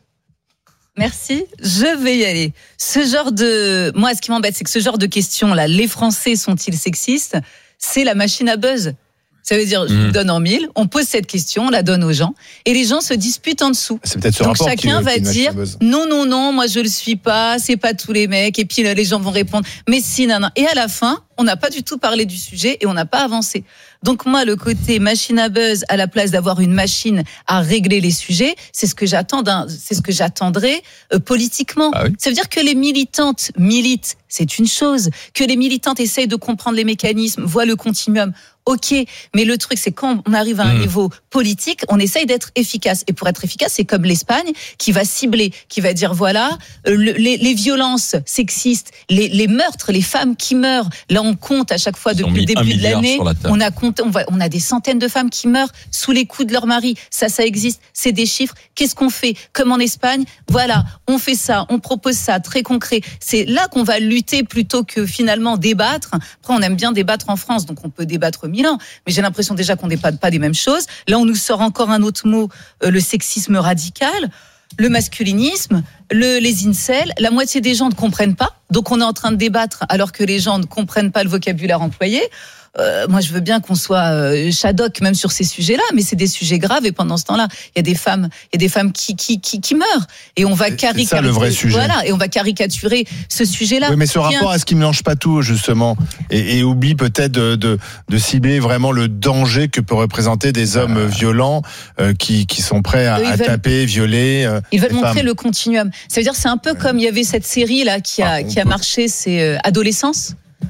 Merci, je vais y aller. Ce genre de, moi, ce qui m'embête, c'est que ce genre de questions-là, les Français sont-ils sexistes ? C'est la machine à buzz. Ça veut dire, je vous donne en mille, on pose cette question, on la donne aux gens, et les gens se disputent en dessous. C'est peut-être ce Donc rapport chacun qui, va qui dire, non, non, non, moi je le suis pas, c'est pas tous les mecs, et puis là, les gens vont répondre, mais si, non, non. Et à la fin, on n'a pas du tout parlé du sujet et on n'a pas avancé. Donc moi, le côté machine à buzz, à la place d'avoir une machine à régler les sujets, c'est ce que j'attends d'un, c'est ce que j'attendrais euh, politiquement. Ah oui. Ça veut dire que les militantes militent, c'est une chose. Que les militantes essayent de comprendre les mécanismes, voient le continuum. Ok, mais le truc, c'est quand on arrive à un mmh. niveau politique, on essaye d'être efficace. Et pour être efficace, c'est comme l'Espagne qui va cibler, qui va dire voilà, euh, le, les, les violences sexistes, les, les meurtres, les femmes qui meurent. Là, on compte à chaque fois Ils depuis le début de l'année. On a compté, on, va, on a des centaines de femmes qui meurent sous les coups de leur mari. Ça, ça existe. C'est des chiffres. Qu'est-ce qu'on fait ? Comme en Espagne, voilà, on fait ça, on propose ça, très concret. C'est là qu'on va lutter plutôt que finalement débattre. Après, on aime bien débattre en France, donc on peut débattre mille ans. Mais j'ai l'impression déjà qu'on ne débatte pas des mêmes choses. Là, on nous sort encore un autre mot, euh, le sexisme radical, le masculinisme, le, les incels. La moitié des gens ne comprennent pas. Donc, on est en train de débattre alors que les gens ne comprennent pas le vocabulaire employé. Euh, moi, je veux bien qu'on soit euh, shadock même sur ces sujets-là, mais c'est des sujets graves. Et pendant ce temps-là, il y a des femmes, il y a des femmes qui qui qui, qui meurent. Et on va caricaturer. C'est ça le vrai sujet. Voilà, et on va caricaturer ce sujet-là. Oui, mais ce rapport, est-ce qu'il mélange pas tout justement et, et oublie peut-être de, de de cibler vraiment le danger que peut représenter des hommes euh... violents euh, qui qui sont prêts à, à veulent... taper, violer. Euh, ils veulent montrer femmes. Le continuum. Ça veut dire c'est un peu ouais. comme il y avait cette série là qui a ah, qui a peut... marché, c'est euh, Adolescence.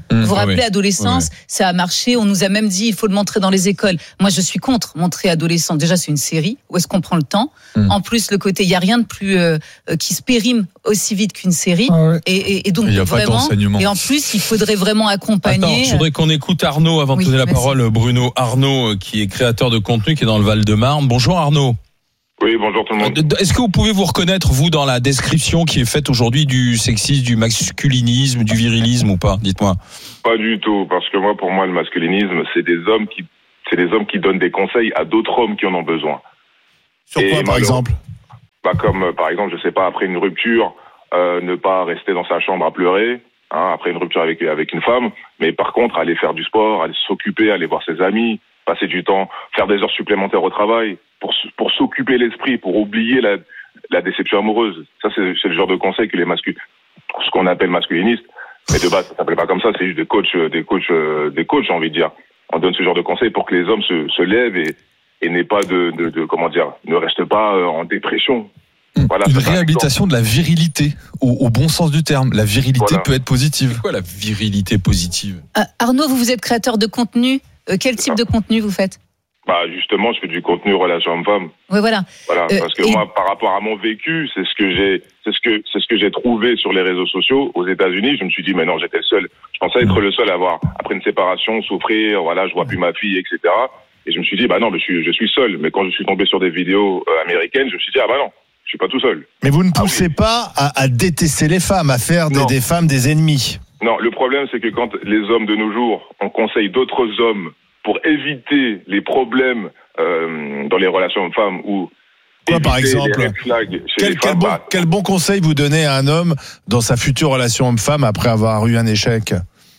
Mmh, vous vous rappelez, oui. adolescence, oui. ça a marché. On nous a même dit il faut le montrer dans les écoles. Moi, je suis contre montrer adolescence. Déjà, c'est une série. Où est-ce qu'on prend le temps? mmh. En plus, le côté, il y a rien de plus euh, qui se périme aussi vite qu'une série. Ah ouais. et, et, et donc, il y a vraiment. Pas et en plus, il faudrait vraiment accompagner. Attends, je voudrais qu'on écoute Arnaud avant oui, de donner la merci. parole. Bruno Arnaud, qui est créateur de contenu, qui est dans le Val-de-Marne. Bonjour Arnaud. Oui, bonjour tout le monde. Est-ce que vous pouvez vous reconnaître, vous, dans la description qui est faite aujourd'hui du sexisme, du masculinisme, du virilisme ou pas? Dites-moi. Pas du tout, parce que moi, pour moi, le masculinisme, c'est des hommes qui, c'est des hommes qui donnent des conseils à d'autres hommes qui en ont besoin. Sur quoi, par exemple? Bah, comme, par exemple, je sais pas, après une rupture, euh, ne pas rester dans sa chambre à pleurer, hein, après une rupture avec, avec une femme, mais par contre, aller faire du sport, aller s'occuper, aller voir ses amis, passer du temps, faire des heures supplémentaires au travail, pour, pour s'occuper l'esprit, pour oublier la, la déception amoureuse. Ça, c'est, c'est le genre de conseil que les masculins, ce qu'on appelle masculinistes, mais de base, ça s'appelle pas comme ça, c'est juste des coachs, des coachs, des coachs, j'ai envie de dire. On donne ce genre de conseils pour que les hommes se, se lèvent et, et n'aient pas de, de, de, comment dire, ne restent pas en dépression. Voilà, une réhabilitation de la virilité, au, au bon sens du terme. La virilité voilà. peut être positive. C'est quoi la virilité positive? euh, Arnaud, vous, vous êtes créateur de contenu. Euh, quel type de contenu vous faites? Bah justement, je fais du contenu relation homme-femme. Oui, voilà. Voilà, euh, parce que et... moi, par rapport à mon vécu, c'est ce que j'ai, c'est ce que, c'est ce que j'ai trouvé sur les réseaux sociaux aux États-Unis. Je me suis dit, mais non, j'étais le seul. Je pensais être le seul à avoir, après une séparation, souffrir. Voilà, je vois plus ma fille, et cetera. Et je me suis dit, bah non, mais je suis, je suis seul. Mais quand je suis tombé sur des vidéos euh, américaines, je me suis dit, ah bah non, je suis pas tout seul. Mais vous ne poussez ah, oui. pas à, à détester les femmes, à faire des, des femmes des ennemis. Non, le problème, c'est que quand les hommes de nos jours, on conseille d'autres hommes pour éviter les problèmes euh, dans les relations hommes-femmes ou quoi par exemple quel, quel, bon, quel bon conseil vous donnez à un homme dans sa future relation homme-femme après avoir eu un échec?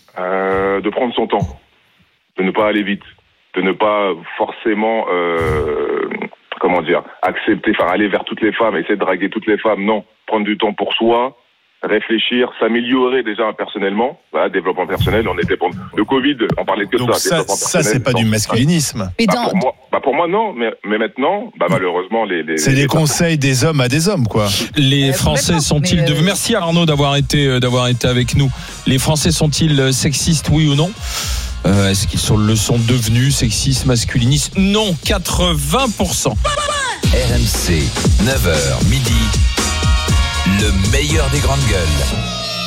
euh, De prendre son temps, de ne pas aller vite, de ne pas forcément euh, comment dire accepter, enfin aller vers toutes les femmes, essayer de draguer toutes les femmes. Non, prendre du temps pour soi, réfléchir, s'améliorer déjà personnellement, voilà, développement personnel. On était pour le Covid, on parlait que donc ça. Ça, ça c'est pas donc, du masculinisme. Bah, dans... pour moi, bah pour moi non, mais mais maintenant, bah malheureusement les. les c'est les, les conseils des hommes à des hommes quoi. Les Français sont-ils de... Merci Arnaud d'avoir été d'avoir été avec nous. Les Français sont-ils sexistes, oui ou non? Euh, est-ce qu'ils sont, le sont devenus sexistes, masculinistes? Non, quatre-vingts pour cent. R M C, neuf heures midi. Le meilleur des grandes gueules.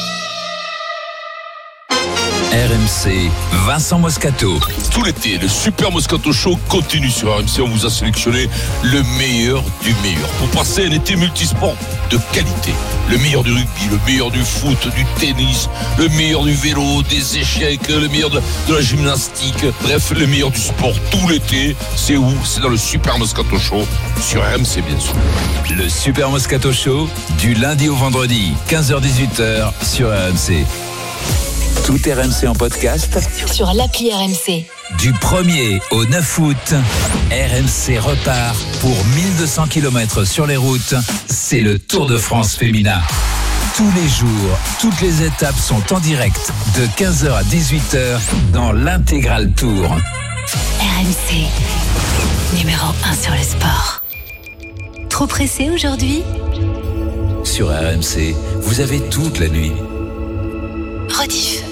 R M C, Vincent Moscato. Tout l'été, le Super Moscato Show continue sur R M C. On vous a sélectionné le meilleur du meilleur pour passer un été multisport de qualité. Le meilleur du rugby, le meilleur du foot, du tennis, le meilleur du vélo, des échecs, le meilleur de, de la gymnastique. Bref, le meilleur du sport tout l'été. C'est où? C'est dans le Super Moscato Show sur R M C, bien sûr. Le Super Moscato Show, du lundi au vendredi, quinze heures dix-huit heures sur R M C. Tout R M C en podcast sur l'appli R M C. Du premier au neuf août, R M C repart pour mille deux cents kilomètres sur les routes. C'est le Tour de France féminin. Tous les jours, toutes les étapes sont en direct de quinze heures à dix-huit heures dans l'intégral Tour. R M C, numéro un sur le sport. Trop pressé aujourd'hui? Sur R M C, vous avez toute la nuit. Rediff.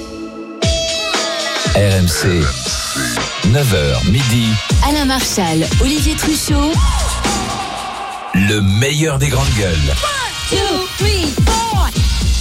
R M C, neuf heures midi. Alain Marchal, Olivier Truchot. Le meilleur des grandes gueules. One, two, three, four.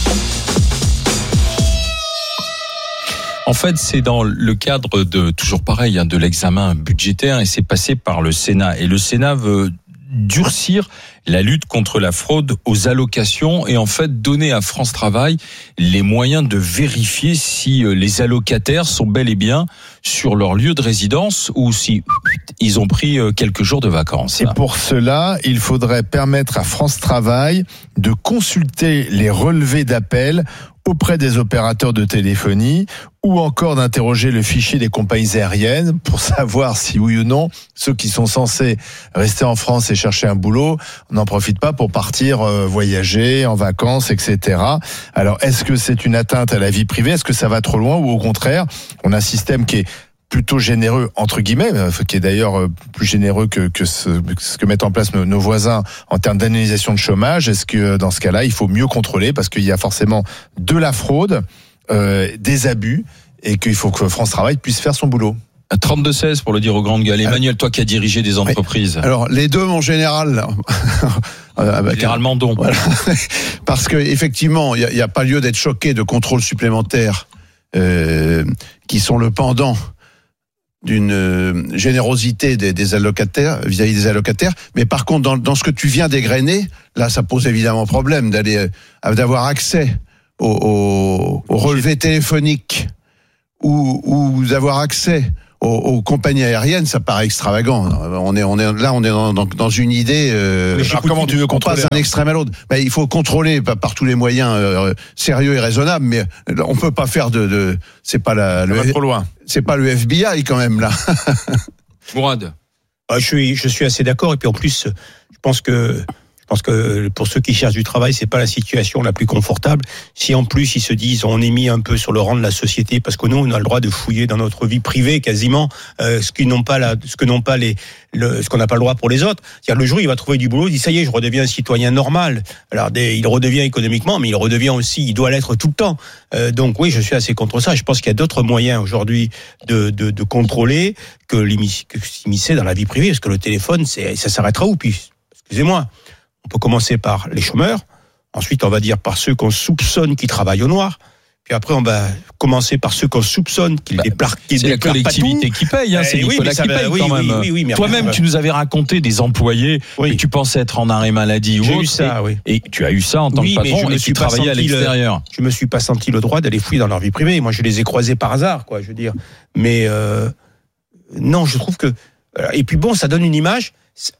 En fait, c'est dans le cadre de, toujours pareil, hein, de l'examen budgétaire et c'est passé par le Sénat. Et le Sénat veut durcir la lutte contre la fraude aux allocations et en fait donner à France Travail les moyens de vérifier si les allocataires sont bel et bien sur leur lieu de résidence ou si ils ont pris quelques jours de vacances. Et pour cela, il faudrait permettre à France Travail de consulter les relevés d'appels auprès des opérateurs de téléphonie ou encore d'interroger le fichier des compagnies aériennes pour savoir si oui ou non ceux qui sont censés rester en France et chercher un boulot n'en profitent pas pour partir euh, voyager en vacances, et cetera. Alors, est-ce que c'est une atteinte à la vie privée? Est-ce que ça va trop loin ou au contraire, on a un système qui est plutôt généreux, entre guillemets, qui est d'ailleurs plus généreux que, que ce, ce que mettent en place nos, nos voisins en termes d'indemnisation de chômage? Est-ce que dans ce cas-là, il faut mieux contrôler parce qu'il y a forcément de la fraude, euh, des abus et qu'il faut que France Travail puisse faire son boulot. trente-deux seize pour le dire aux grandes gueules. Emmanuel, toi qui as dirigé des entreprises. Alors les deux en général. Généralement donc. Voilà. Parce que effectivement, il n'y a, a pas lieu d'être choqué de contrôles supplémentaires euh, qui sont le pendant d'une euh, générosité des, des allocataires vis-à-vis des allocataires. Mais par contre, dans, dans ce que tu viens d'égrener, là, ça pose évidemment problème d'aller euh, d'avoir accès au, au, au relevé téléphonique ou, ou d'avoir accès Aux, aux compagnies aériennes, ça paraît extravagant. On est, on est là, on est dans, dans, dans une idée. Euh, alors comment tu veux contrôler? On passe d'un extrême à l'autre. Ben, il faut contrôler par, par tous les moyens euh, sérieux et raisonnables, mais on peut pas faire de. de c'est pas la. Le, trop loin. C'est pas le F B I quand même là. Mourad. Ah, je suis, je suis assez d'accord. Et puis en plus, je pense que. Je pense que pour ceux qui cherchent du travail, c'est pas la situation la plus confortable. Si en plus ils se disent on est mis un peu sur le rang de la société, parce que nous on a le droit de fouiller dans notre vie privée quasiment euh, ce qu'ils n'ont pas la, ce que n'ont pas les, le, ce qu'on n'a pas le droit pour les autres. C'est-à-dire le jour où il va trouver du boulot, il dit ça y est, je redeviens un citoyen normal. Alors des, il redevient économiquement, mais il redevient aussi, il doit l'être tout le temps. Euh, donc oui, je suis assez contre ça. Je pense qu'il y a d'autres moyens aujourd'hui de, de, de contrôler que s'immiscer dans la vie privée, parce que le téléphone, c'est, ça s'arrêtera où puis, excusez-moi. On peut commencer par les chômeurs, ensuite on va dire par ceux qu'on soupçonne qui travaillent au noir, puis après on va commencer par ceux qu'on soupçonne qu'ils bah, déclarent qui C'est la collectivité qui paye, hein, c'est oui, Nicolas qui va, paye oui, quand même. Oui, oui, oui, Toi-même, après, tu nous avais raconté des employés oui. que tu pensais être en arrêt maladie ou J'ai autre, eu ça, et, oui. et tu as eu ça en tant oui, que patron et tu travaillais à l'extérieur. Le, je me suis pas senti le droit d'aller fouiller dans leur vie privée. Moi, je les ai croisés par hasard, quoi, je veux dire. Mais euh, non, je trouve que... Et puis bon, ça donne une image...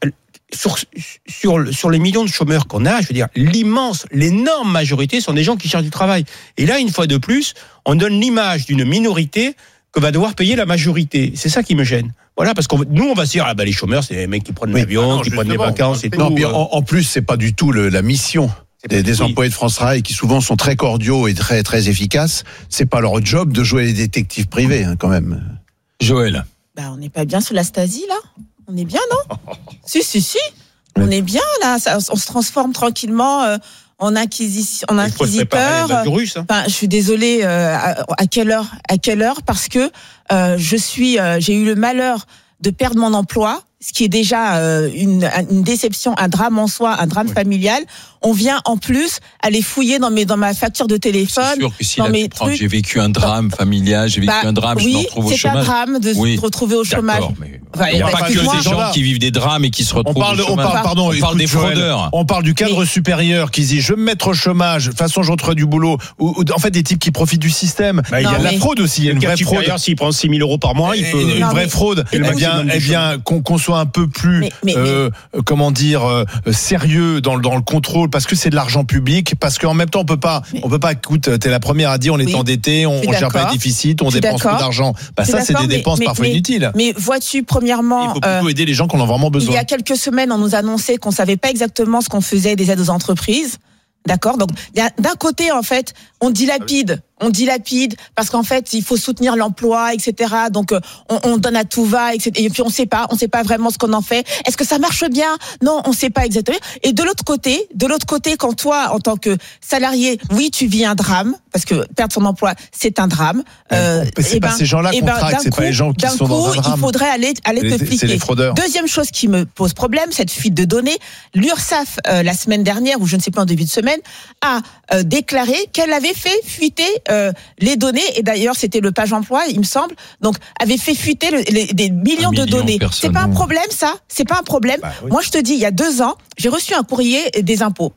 Sur, sur, sur les millions de chômeurs qu'on a, je veux dire, l'immense, l'énorme majorité sont des gens qui cherchent du travail. Et là, une fois de plus, on donne l'image d'une minorité que va devoir payer la majorité. C'est ça qui me gêne. Voilà, parce que nous, on va se dire, ah ben les chômeurs, c'est les mecs qui prennent oui, l'avion, ah non, qui prennent les vacances et non, tout. Mais en, en plus, c'est pas du tout le, la mission des, des employés de France Travail qui souvent sont très cordiaux et très, très efficaces. C'est pas leur job de jouer les détectives privés, hein, quand même. Joël. Bah, on n'est pas bien sous la Stasi, là? On est bien, non? Si, si, si. On est bien, là. Ça, on se transforme tranquillement euh, en, acquisition, en inquisiteur. Russes, hein. Enfin, je suis désolée. Euh, à, à quelle heure? À quelle heure? Parce que euh, je suis, euh, j'ai eu le malheur de perdre mon emploi, ce qui est déjà euh, une, une déception, un drame en soi, un drame oui. familial. On vient en plus aller fouiller dans mes dans ma facture de téléphone. C'est sûr que si dans là, mes tu prends, trucs. j'ai vécu un drame familial, j'ai vécu bah, un drame, oui, je me retrouve au chômage. C'est un drame de oui. se retrouver au chômage. Mais enfin, il n'y a pas que des gens qui vivent des drames et qui se retrouvent on parle, au chômage. On parle, pardon, on parle des fraudeurs. On parle du cadre mais... supérieur qui dit je vais me mettre au chômage, de toute façon je retrouve du boulot. Ou, ou en fait des types qui profitent du système. Bah, il y a mais... la fraude aussi. Il y a une vraie fraude. S'il prend six mille euros par mois, il peut. Une vraie fraude. Eh bien, eh bien, qu'on soit un peu plus, comment dire, sérieux dans le contrôle, parce que c'est de l'argent public, parce qu'en même temps on peut pas, mais... on peut pas. Écoute, t'es la première à dire on est oui. endetté, on, on gère pas les déficits, on dépense trop d'argent. Bah ça, c'est des mais, dépenses mais, parfois mais, inutiles. Mais vois-tu, premièrement, il faut plutôt euh, aider les gens qui en ont vraiment besoin. Il y a quelques semaines, on nous annonçait qu'on savait pas exactement ce qu'on faisait des aides aux entreprises. D'accord. Donc, d'un côté, en fait, on dilapide. On dilapide parce qu'en fait, il faut soutenir l'emploi, et cetera. Donc, on, on donne à tout va, et cetera. Et puis, on sait pas, on sait pas vraiment ce qu'on en fait. Est-ce que ça marche bien? Non, on sait pas exactement. Et de l'autre côté, de l'autre côté, quand toi, en tant que salarié, oui, tu vis un drame, parce que perdre son emploi, c'est un drame. Euh, c'est pas ben, ces gens-là qu'on ben, traque, c'est coup, pas les gens qui sont coup, dans un drame. Il faudrait aller, aller les, te fliquer. C'est les fraudeurs. Deuxième chose qui me pose problème, cette fuite de données. L'URSSAF, euh, la semaine dernière, ou je ne sais plus en début de semaine, a euh, déclaré qu'elle avait fait fuiter euh, les données. Et d'ailleurs, c'était le page emploi, il me semble. Donc, avait fait fuiter le, les, des millions de million données. De c'est pas un problème, ça? C'est pas un problème. Bah, oui. Moi, je te dis, il y a deux ans, j'ai reçu un courrier des impôts.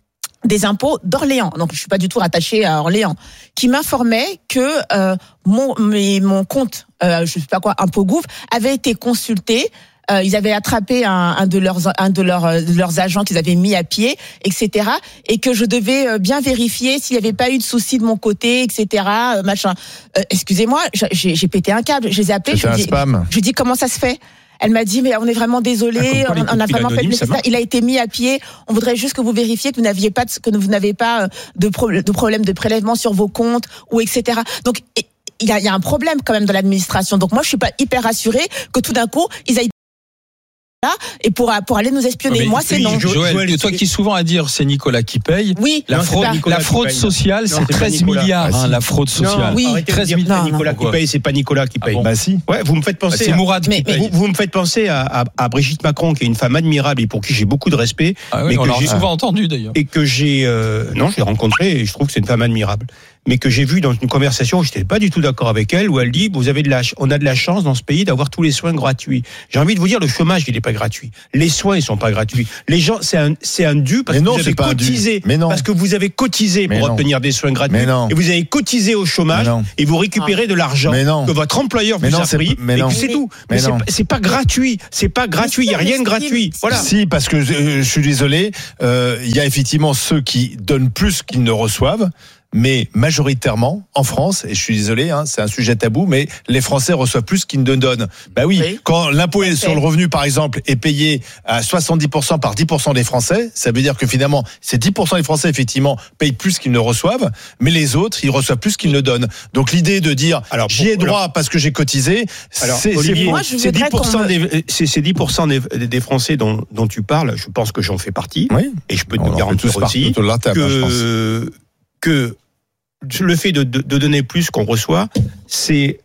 Des impôts d'Orléans. Donc, je suis pas du tout rattachée à Orléans. Qui m'informait que euh, mon, mes, mon compte, euh, je sais pas quoi, impôt gouv, avait été consulté. Euh, ils avaient attrapé un, un de leurs un de leurs de leurs agents qu'ils avaient mis à pied, et cetera. Et que je devais bien vérifier s'il n'y avait pas eu de soucis de mon côté, et cetera. Machin. Euh, excusez-moi, j'ai, j'ai pété un câble. Je les ai appelés. Je lui dis, je dis comment ça se fait? Elle m'a dit, mais on est vraiment désolé, on, on a vraiment fait le nécessaire. Il a été mis à pied. On voudrait juste que vous vérifiez que vous n'aviez pas de, que vous n'avez pas de, pro, de problème de prélèvement sur vos comptes, ou et cetera. Donc il y a, il y a un problème quand même dans l'administration. Donc moi je suis pas hyper rassurée que tout d'un coup ils aillent là, et pour, pour aller nous espionner. Mais moi, c'est non. Joël, Joël, toi qui souvent à dire c'est Nicolas qui paye. Oui. La non, fraude, la fraude sociale, non, c'est treize milliards, ah, si. hein, la fraude sociale. Non, oui. treize milliards. Nicolas non, qui paye, c'est pas Nicolas qui paye. Ah bon. Bah si. Ouais, vous me faites penser. Bah, c'est à, Mourad mais, qui paye. Vous, vous me faites penser à, à, à Brigitte Macron, qui est une femme admirable et pour qui j'ai beaucoup de respect. Ah oui, mais on que l'a j'ai souvent entendu d'ailleurs. Et que j'ai, euh, non, je l'ai rencontrée et je trouve que c'est une femme admirable. Mais que j'ai vu dans une conversation où je n'étais pas du tout d'accord avec elle, où elle dit, vous avez de la, on a de la chance dans ce pays d'avoir tous les soins gratuits. J'ai envie de vous dire, le chômage, il n'est pas gratuit. Les soins, ils sont pas gratuits. Les gens, c'est un, c'est un dû parce mais que non, vous avez cotisé. Mais non. Parce que vous avez cotisé pour obtenir des soins gratuits. Mais non. Et vous avez cotisé au chômage et vous récupérez de l'argent que votre employeur vous a pris. Mais non. Et c'est tout. Mais, mais c'est, pas, c'est pas gratuit. C'est pas gratuit. Il n'y a rien de gratuit. Voilà. Si, parce que je, je suis désolé, euh, il y a effectivement ceux qui donnent plus qu'ils ne reçoivent. Mais majoritairement, en France, et je suis désolé, hein, c'est un sujet tabou, mais les Français reçoivent plus qu'ils ne donnent. Bah oui, oui. Quand l'impôt okay. sur le revenu, par exemple, est payé à soixante-dix pour cent par dix pour cent des Français, ça veut dire que finalement, ces dix pour cent des Français, effectivement, payent plus qu'ils ne reçoivent, mais les autres, ils reçoivent plus qu'ils ne donnent. Donc l'idée de dire, alors, j'y ai droit alors, parce que j'ai cotisé, alors, c'est, Olivier, c'est, moi, c'est dix pour cent, me... des, c'est, c'est dix pour cent des, des Français dont, dont tu parles, je pense que j'en fais partie, oui. Et je peux te garantir aussi la table, que, que le fait de, de, de donner plus qu'on reçoit, c'est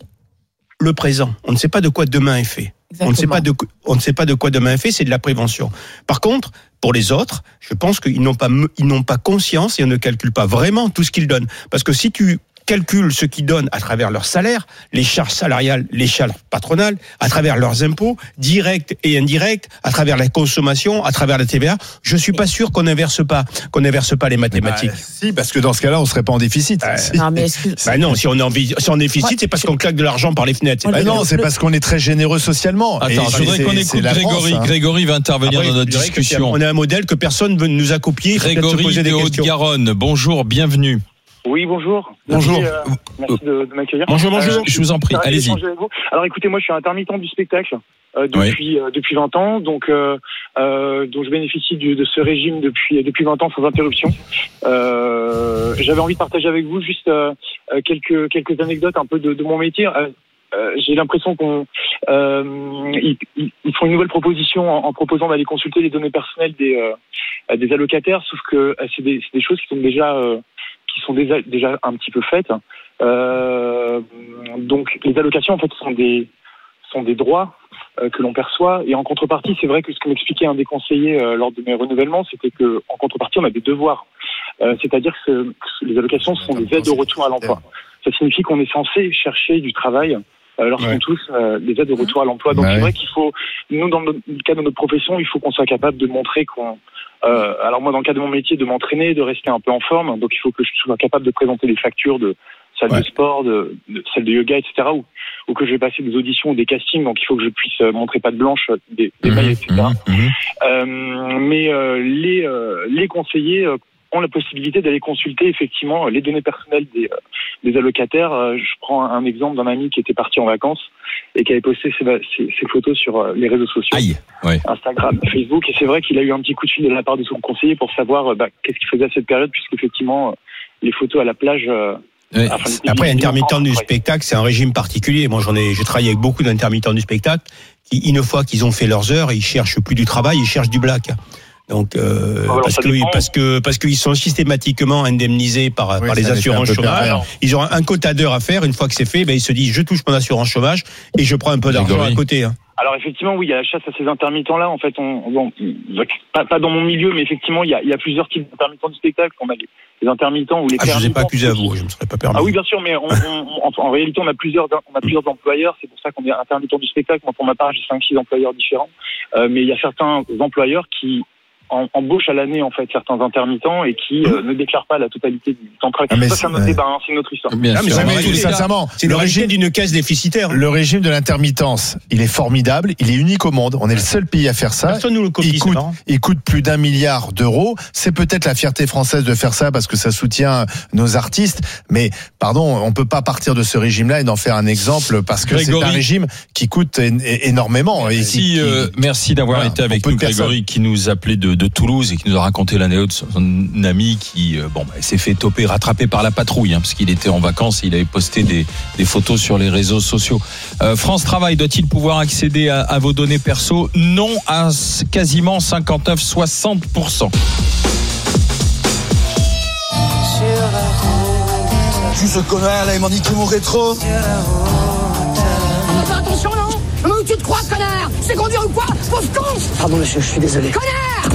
le présent. On ne sait pas de quoi demain est fait. Exactement. On ne sait pas de, on ne sait pas de quoi demain est fait, c'est de la prévention. Par contre, pour les autres, je pense qu'ils n'ont pas, ils n'ont pas conscience et on ne calcule pas vraiment tout ce qu'ils donnent. Parce que si tu calculent ce qu'ils donnent à travers leur salaire, les charges salariales, les charges patronales, à travers leurs impôts, directs et indirects, à travers la consommation, à travers la T V A, je suis pas sûr qu'on n'inverse pas, qu'on n'inverse pas les mathématiques. Bah, si, parce que dans ce cas-là, on serait pas en déficit. Euh, si. Non, mais excuse... bah non, si on est en, si on est en déficit, ouais, c'est parce qu'on claque de l'argent par les fenêtres. Bah non, c'est parce qu'on est très généreux socialement. Attends, je voudrais qu'on écoute Grégory. France, hein. Grégory va intervenir Après, dans notre discussion. On a un modèle que personne ne nous a copié. Grégory de Haute-Garonne, bonjour, bienvenue. Oui, bonjour. Bonjour. Merci, euh, merci de, de m'accueillir. Bonjour, bonjour. Euh, je vous en prie, allez-y. Alors écoutez, moi je suis intermittent du spectacle euh, depuis oui. euh, depuis vingt ans, donc euh, euh, donc je bénéficie du, de ce régime depuis depuis vingt ans sans interruption. Euh, j'avais envie de partager avec vous juste euh, quelques quelques anecdotes un peu de, de mon métier. Euh, Euh, j'ai l'impression qu'on euh, ils, ils font une nouvelle proposition en, en proposant d'aller consulter les données personnelles des euh, des allocataires, sauf que euh, c'est des c'est des choses qui sont déjà euh, qui sont déjà déjà un petit peu faites. Euh, donc les allocations en fait sont des sont des droits euh, que l'on perçoit et en contrepartie, c'est vrai que ce que m'expliquait un des conseillers euh, lors de mes renouvellements, c'était que en contrepartie, on a des devoirs. Euh, c'est-à-dire que, que les allocations sont des aides au retour à l'emploi. Ça signifie qu'on est censé chercher du travail lorsqu'on ouais. touche euh, des aides de retour à l'emploi. Donc ouais. c'est vrai qu'il faut, nous dans le cas de notre profession, il faut qu'on soit capable de montrer qu'on... Euh, alors moi dans le cas de mon métier, de m'entraîner, de rester un peu en forme, donc il faut que je sois capable de présenter des factures de salles ouais. de sport, de, de salles de yoga, et cetera. Ou, ou que je vais passer des auditions ou des castings, donc il faut que je puisse montrer patte blanche, des, des mmh, mailles, et cetera. Mmh, euh, mais euh, les, euh, les conseillers... Euh, ont la possibilité d'aller consulter effectivement les données personnelles des, euh, des allocataires. Euh, je prends un, un exemple d'un ami qui était parti en vacances et qui avait posté ses, ses, ses photos sur euh, les réseaux sociaux, Aïe, ouais. Instagram, Facebook, et c'est vrai qu'il a eu un petit coup de fil de la part de son conseiller pour savoir euh, bah, qu'est-ce qu'il faisait à cette période, puisqu'effectivement euh, les photos à la plage... Euh, Oui. Après, intermittent du spectacle, c'est un régime particulier. Moi, j'en ai, j'ai travaillé avec beaucoup d'intermittents du spectacle qui, une fois qu'ils ont fait leurs heures, ils cherchent plus du travail, ils cherchent du black. Donc, euh, alors, parce que, parce que, parce qu'ils sont systématiquement indemnisés par, oui, par les assurances chômage. Ils ont un quota d'heures à faire. Une fois que c'est fait, ben, ils se disent, je touche mon assurance chômage et je prends un peu d'argent à côté, hein. Alors effectivement, oui, il y a la chasse à ces intermittents-là. En fait, on, bon, pas, pas dans mon milieu, mais effectivement, il y a, il y a plusieurs types d'intermittents du spectacle. On a les, les intermittents ou les. Ah, je ne vous ai pas accusé à vous, je ne me serais pas permis. Ah oui, bien sûr, mais on, on, en, en réalité, on a plusieurs, on a plusieurs employeurs. C'est pour ça qu'on est intermittent du spectacle. Moi, pour ma part, j'ai cinq, six employeurs différents. Euh, mais il y a certains employeurs qui embauche à l'année en fait certains intermittents et qui euh, ne déclarent pas la totalité du temps de travail. Ah, ça, c'est un autre débat, hein, c'est une autre histoire. Bien ah, mais sûr, mais sincèrement, c'est le régime d'une caisse déficitaire. Le régime de l'intermittence, il est formidable, il est unique au monde. On est le seul pays à faire ça. Personne nous le copie, il coûte, il coûte plus d'un milliard d'euros. C'est peut-être la fierté française de faire ça parce que ça soutient nos artistes. Mais pardon, on peut pas partir de ce régime-là et d'en faire un exemple parce que Grégory, c'est un régime qui coûte énormément. Merci, et qui, qui, euh, merci d'avoir voilà, été avec nous, Grégory, qui nous appelait de de Toulouse et qui nous a raconté l'anecdote de son ami qui euh, bon, bah, s'est fait toper, rattrapé par la patrouille, hein, parce qu'il était en vacances et il avait posté des, des photos sur les réseaux sociaux. Euh, France Travail doit-il pouvoir accéder à, à vos données perso? Non, à quasiment cinquante-neuf à soixante pour cent. Tu ce connard là, il m'a niqué mon rétro. Fais attention non. Mais où tu te crois, connard? C'est conduire ou quoi? Pauvre con! Pardon monsieur, je suis désolé. Connard!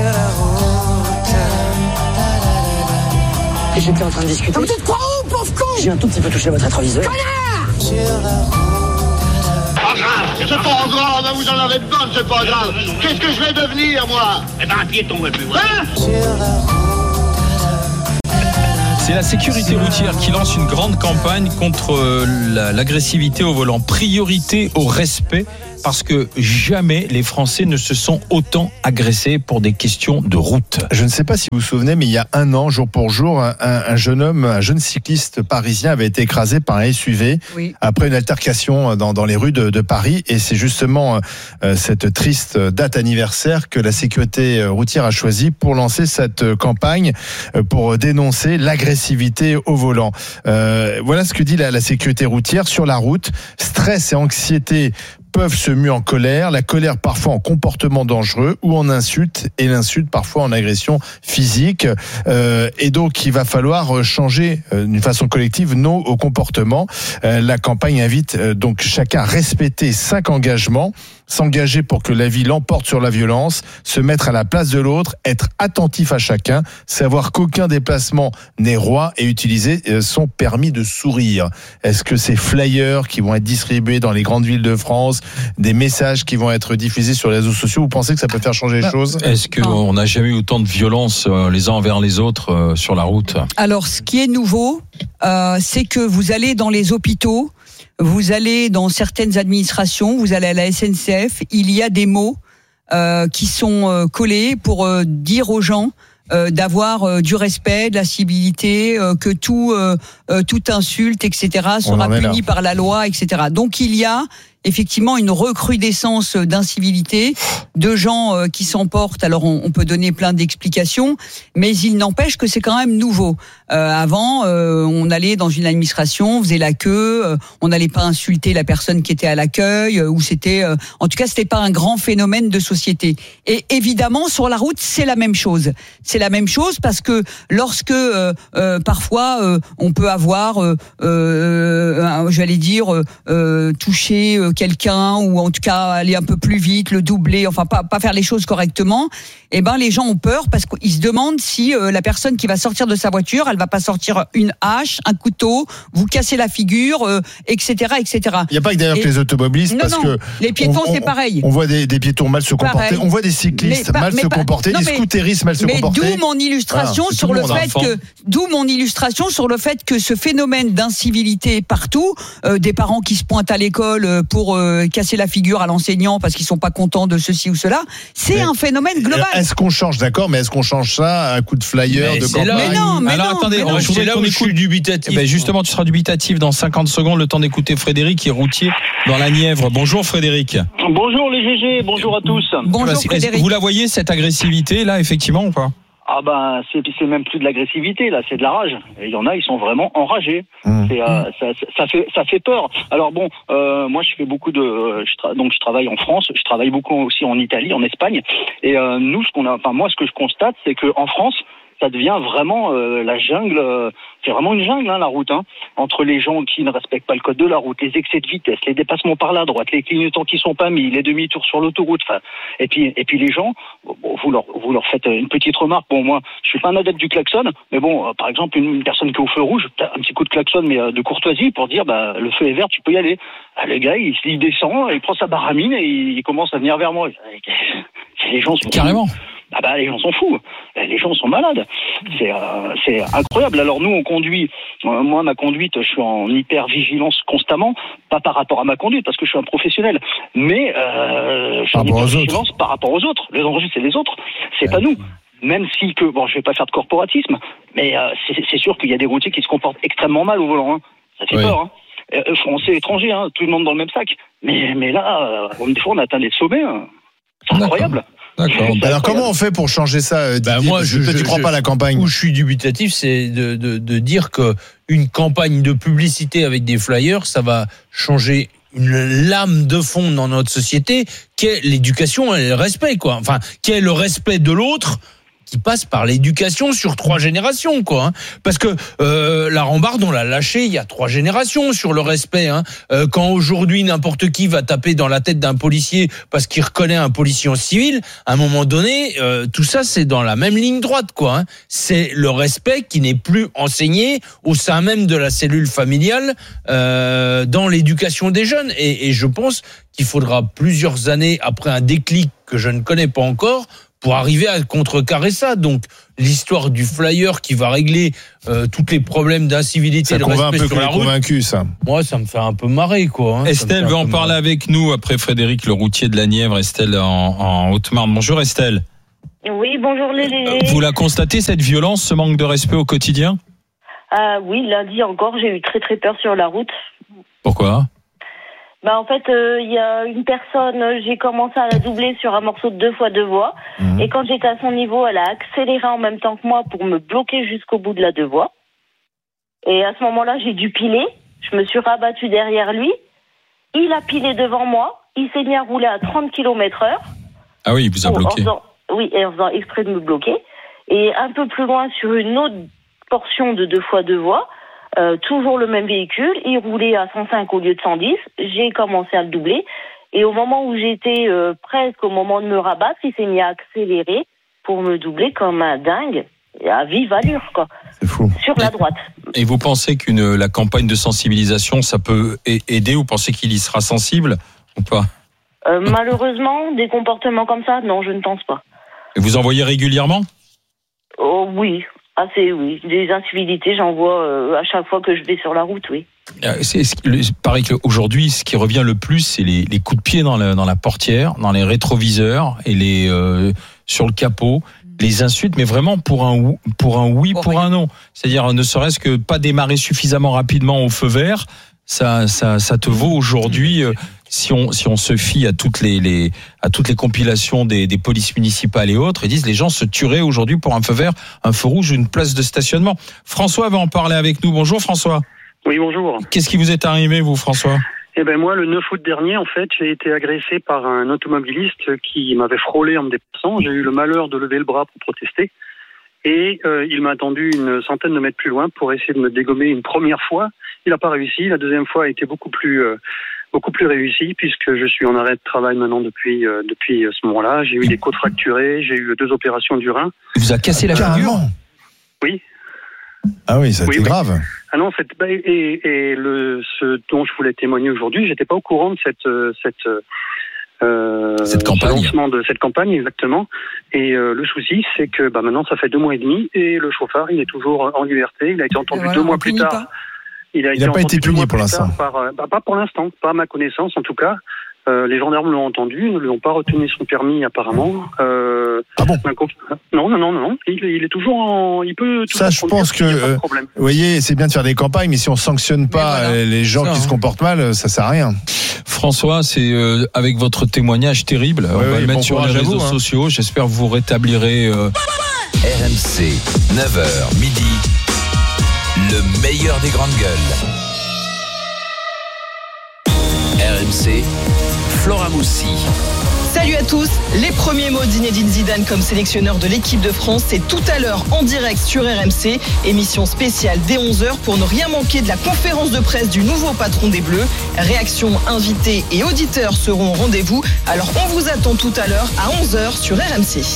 Et j'étais en train de discuter. Mais tu te crois où, pauvre con? J'ai un tout petit peu touché votre rétroviseur. Connard! Pas grave, c'est pas grave, vous en avez de bonnes, c'est pas grave. Qu'est-ce que je vais devenir, moi? Eh ben, un piéton, ouais, plus loin. C'est la sécurité routière qui lance une grande campagne contre la, l'agressivité au volant. Priorité au respect, parce que jamais les Français ne se sont autant agressés pour des questions de route. Je ne sais pas si vous vous souvenez, mais il y a un an, jour pour jour, un, un jeune homme, un jeune cycliste parisien avait été écrasé par un S U V oui. après une altercation dans, dans les rues de, de Paris. Et c'est justement euh, cette triste date anniversaire que la sécurité routière a choisi pour lancer cette campagne, euh, pour dénoncer l'agressivité au volant. Euh, voilà ce que dit la, la sécurité routière sur la route. Stress et anxiété peuvent se muer en colère, la colère parfois en comportement dangereux ou en insulte, et l'insulte parfois en agression physique. Euh, et donc il va falloir changer euh, d'une façon collective nos comportements. Euh, la campagne invite euh, donc chacun à respecter cinq engagements. S'engager pour que la vie l'emporte sur la violence, se mettre à la place de l'autre, être attentif à chacun, savoir qu'aucun déplacement n'est roi et utiliser son permis de sourire. Est-ce que ces flyers qui vont être distribués dans les grandes villes de France, des messages qui vont être diffusés sur les réseaux sociaux, vous pensez que ça peut faire changer les choses? Est-ce qu'on n'a jamais eu autant de violence euh, les uns envers les autres euh, sur la route? Alors, ce qui est nouveau, euh, c'est que vous allez dans les hôpitaux, vous allez dans certaines administrations, vous allez à la S N C F, il y a des mots euh, qui sont euh, collés pour euh, dire aux gens euh, d'avoir euh, du respect, de la civilité, euh, que tout, euh, euh, toute insulte, et cetera sera puni par la loi, et cetera. Donc il y a effectivement une recrudescence d'incivilité, de gens euh, qui s'emportent. Alors on, on peut donner plein d'explications, mais il n'empêche que c'est quand même nouveau. Euh, avant, euh, on allait dans une administration, on faisait la queue, euh, on n'allait pas insulter la personne qui était à l'accueil, euh, ou c'était, euh, en tout cas, c'était pas un grand phénomène de société. Et évidemment, sur la route, c'est la même chose. C'est la même chose parce que lorsque euh, euh, parfois euh, on peut avoir, euh, euh, j'allais dire, euh, touché euh, quelqu'un, ou en tout cas aller un peu plus vite, le doubler, enfin pas pas faire les choses correctement, eh ben les gens ont peur parce qu'ils se demandent si euh, la personne qui va sortir de sa voiture, elle va pas sortir une hache, un couteau, vous casser la figure, euh, et cetera, et cetera. Il n'y a pas que d'ailleurs que les automobilistes, non, parce non, que les piétons on, c'est pareil. On voit des, des piétons mal se comporter, pareil. On voit des cyclistes pas, mal se pas, comporter, non, des scooteristes mal se mais comporter. D'où mon illustration ah, sur le, le fait que, d'où mon illustration sur le fait que ce phénomène d'incivilité partout, euh, des parents qui se pointent à l'école pour euh, casser la figure à l'enseignant parce qu'ils sont pas contents de ceci ou cela, c'est mais un phénomène global. Est-ce qu'on change, d'accord, mais est-ce qu'on change ça à un coup de flyer, mais de campagne? Mais non, mais alors non, attendez, mais non, c'est là où je suis dubitatif. Eh ben justement, tu seras dubitatif dans cinquante secondes, le temps d'écouter Frédéric qui est routier dans la Nièvre. Bonjour Frédéric. Bonjour les G G, bonjour à tous. Bonjour Frédéric. Vous la voyez cette agressivité là, effectivement, ou pas? Ah ben c'est c'est même plus de l'agressivité là, c'est de la rage. Et il y en a, ils sont vraiment enragés. Mmh. C'est, euh, ça, ça fait ça fait peur. Alors bon, euh, moi je fais beaucoup de, je tra- donc je travaille en France, je travaille beaucoup aussi en Italie, en Espagne. Et euh, nous, ce qu'on a, enfin moi ce que je constate, c'est que en France, ça devient vraiment euh, la jungle. Euh, c'est vraiment une jungle, hein, la route. Hein, entre les gens qui ne respectent pas le code de la route, les excès de vitesse, les dépassements par la droite, les clignotants qui sont pas mis, les demi-tours sur l'autoroute. Enfin, et puis et puis les gens, bon, vous leur vous leur faites une petite remarque. Bon, moi, je suis pas un adepte du klaxon, mais bon, euh, par exemple, une, une personne qui est au feu rouge, un petit coup de klaxon, mais euh, de courtoisie pour dire, bah, le feu est vert, tu peux y aller. Ah, le gars, il, il descend, il prend sa baramine et il, il commence à venir vers moi. Les gens sont carrément. Fous. Ah bah les gens sont fous, les gens sont malades, c'est euh, c'est incroyable. Alors nous on conduit, euh, moi ma conduite, je suis en hyper vigilance constamment, pas par rapport à ma conduite parce que je suis un professionnel, mais euh, je suis en hyper vigilance par rapport aux autres. Le danger c'est les autres, c'est ouais. pas nous. Même si que bon, je vais pas faire de corporatisme, mais euh, c'est, c'est sûr qu'il y a des routiers qui se comportent extrêmement mal au volant, hein. Ça fait oui. peur. Hein. Euh, français, étrangers, hein, tout le monde dans le même sac. Mais mais là, euh, des fois on atteint les sommets, hein. C'est incroyable. D'accord. Alors comment on fait pour changer ça, Didier ? Ben moi, je ne crois je, pas à la campagne. Où je suis dubitatif, c'est de, de, de dire que une campagne de publicité avec des flyers, ça va changer une lame de fond dans notre société, qui est l'éducation et le respect, quoi. Enfin, qui est le respect de l'autre, qui passe par l'éducation sur trois générations, quoi. Hein. Parce que euh, la rambarde, on l'a lâchée il y a trois générations sur le respect. Hein. Euh, quand aujourd'hui n'importe qui va taper dans la tête d'un policier parce qu'il reconnaît un policier en civil, à un moment donné, euh, tout ça c'est dans la même ligne droite, quoi. Hein. C'est le respect qui n'est plus enseigné au sein même de la cellule familiale euh, dans l'éducation des jeunes. Et, et je pense qu'il faudra plusieurs années après un déclic que je ne connais pas encore pour arriver à contrecarrer ça. Donc, l'histoire du flyer qui va régler euh, tous les problèmes d'incivilité, ça de respect respect un peu sur la route. Convaincu, ça. Moi, ça me fait un peu marrer, quoi. Hein. Estelle veut en parler marrer. avec nous après Frédéric, le routier de la Nièvre. Estelle en, en Haute-Marne. Bonjour Estelle. Oui, bonjour les. les... Vous la constatez, cette violence, ce manque de respect au quotidien ? Ah oui, lundi encore, j'ai eu très très peur sur la route. Pourquoi ? Bah en fait, il euh, y a une personne, j'ai commencé à la doubler sur un morceau de deux fois deux voies. Mmh. Et quand j'étais à son niveau, elle a accéléré en même temps que moi pour me bloquer jusqu'au bout de la deux voies. Et à ce moment-là, j'ai dû piler. Je me suis rabattue derrière lui. Il a pilé devant moi. Il s'est mis à rouler à trente kilomètres heure. Ah oui, il vous a bloqué. En faisant, oui, et en faisant exprès de me bloquer. Et un peu plus loin, sur une autre portion de deux fois deux voies, Euh, toujours le même véhicule, il roulait à cent cinq au lieu de cent dix, j'ai commencé à le doubler, et au moment où j'étais euh, presque au moment de me rabattre, il s'est mis à accélérer pour me doubler comme un dingue, à vive allure, quoi. C'est fou. Sur la droite. Et vous pensez qu'une la campagne de sensibilisation, ça peut aider, ou pensez qu'il y sera sensible ou pas ? euh, Malheureusement, des comportements comme ça, non, je ne pense pas. Et vous en voyez régulièrement ? Oh oui. Ah, c'est, oui, des incivilités, j'en vois euh, à chaque fois que je vais sur la route, oui. C'est, c'est pareil qu'aujourd'hui, ce qui revient le plus, c'est les, les coups de pied dans la, dans la portière, dans les rétroviseurs et les euh, sur le capot, les insultes, mais vraiment pour un pour un oui, pour un non. C'est-à-dire, ne serait-ce que pas démarrer suffisamment rapidement au feu vert, ça ça ça te vaut aujourd'hui. Euh, Si on si on se fie à toutes les, les à toutes les compilations des, des polices municipales et autres, ils disent les gens se tueraient aujourd'hui pour un feu vert, un feu rouge ou une place de stationnement. François va en parler avec nous. Bonjour François. Oui, bonjour. Qu'est-ce qui vous est arrivé, vous, François ? Eh ben moi, le neuf août dernier, en fait, j'ai été agressé par un automobiliste qui m'avait frôlé en me dépassant. J'ai eu le malheur de lever le bras pour protester. Et euh, il m'a attendu une centaine de mètres plus loin pour essayer de me dégommer une première fois. Il n'a pas réussi. La deuxième fois a été beaucoup plus... Euh, beaucoup plus réussi puisque je suis en arrêt de travail maintenant depuis euh, depuis ce moment-là. J'ai eu des côtes fracturées, j'ai eu deux opérations du rein. Il vous a cassé la figure ? Oui. Ah oui, ça a oui, été oui. grave. Ah non, c'est, et, et le ce dont je voulais témoigner aujourd'hui, j'étais pas au courant de cette cette euh, cette campagne. Ce lancement de cette campagne exactement. Et euh, le souci, c'est que bah maintenant ça fait deux mois et demi et le chauffard il est toujours en liberté. Il a été entendu voilà, deux mois plus tard. Pas. Il n'a pas été puni pour l'instant. Par, bah, pas pour l'instant, pas à ma connaissance en tout cas. Euh, les gendarmes l'ont entendu, ne lui ont pas retenu son permis apparemment. Euh, ah bon Non, non, non, non. Il, il est toujours en, il peut. Toujours ça, je pense que, euh, vous voyez, c'est bien de faire des campagnes, mais si on sanctionne pas voilà, les gens ça, qui hein. se comportent mal, ça sert à rien. François, c'est euh, avec votre témoignage terrible. Oui, on va oui, le mettre bon sur les réseaux vous, hein. sociaux. J'espère que vous rétablirez. Euh... R M C, neuf heures midi. Le meilleur des grandes gueules. R M C, Flora Moussi. Salut à tous, les premiers mots d'Zinedine Zidane comme sélectionneur de l'équipe de France, c'est tout à l'heure en direct sur R M C, émission spéciale dès onze heures pour ne rien manquer de la conférence de presse du nouveau patron des Bleus. Réactions, invités et auditeurs seront au rendez-vous, alors on vous attend tout à l'heure à onze heures sur R M C.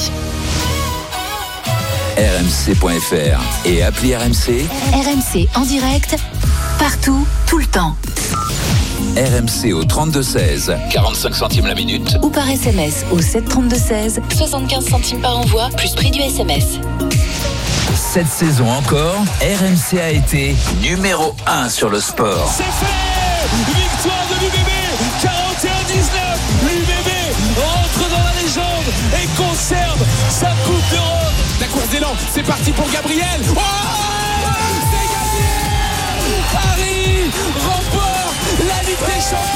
R M C point F R et appli R M C. R M C en direct, partout, tout le temps. R M C au trente-deux seize, quarante-cinq centimes la minute. Ou par S M S au sept trente-deux seize, soixante-quinze centimes par envoi, plus prix du S M S. Cette saison encore, R M C a été numéro un sur le sport. C'est fait! Victoire de l'U B B, quarante et un dix-neuf. L'U B B rentre dans la légende et conserve sa Coupe d'Europe. La course d'élan, c'est parti pour Gabriel. Oh, c'est Gabriel! Paris remporte la Ligue des Champions.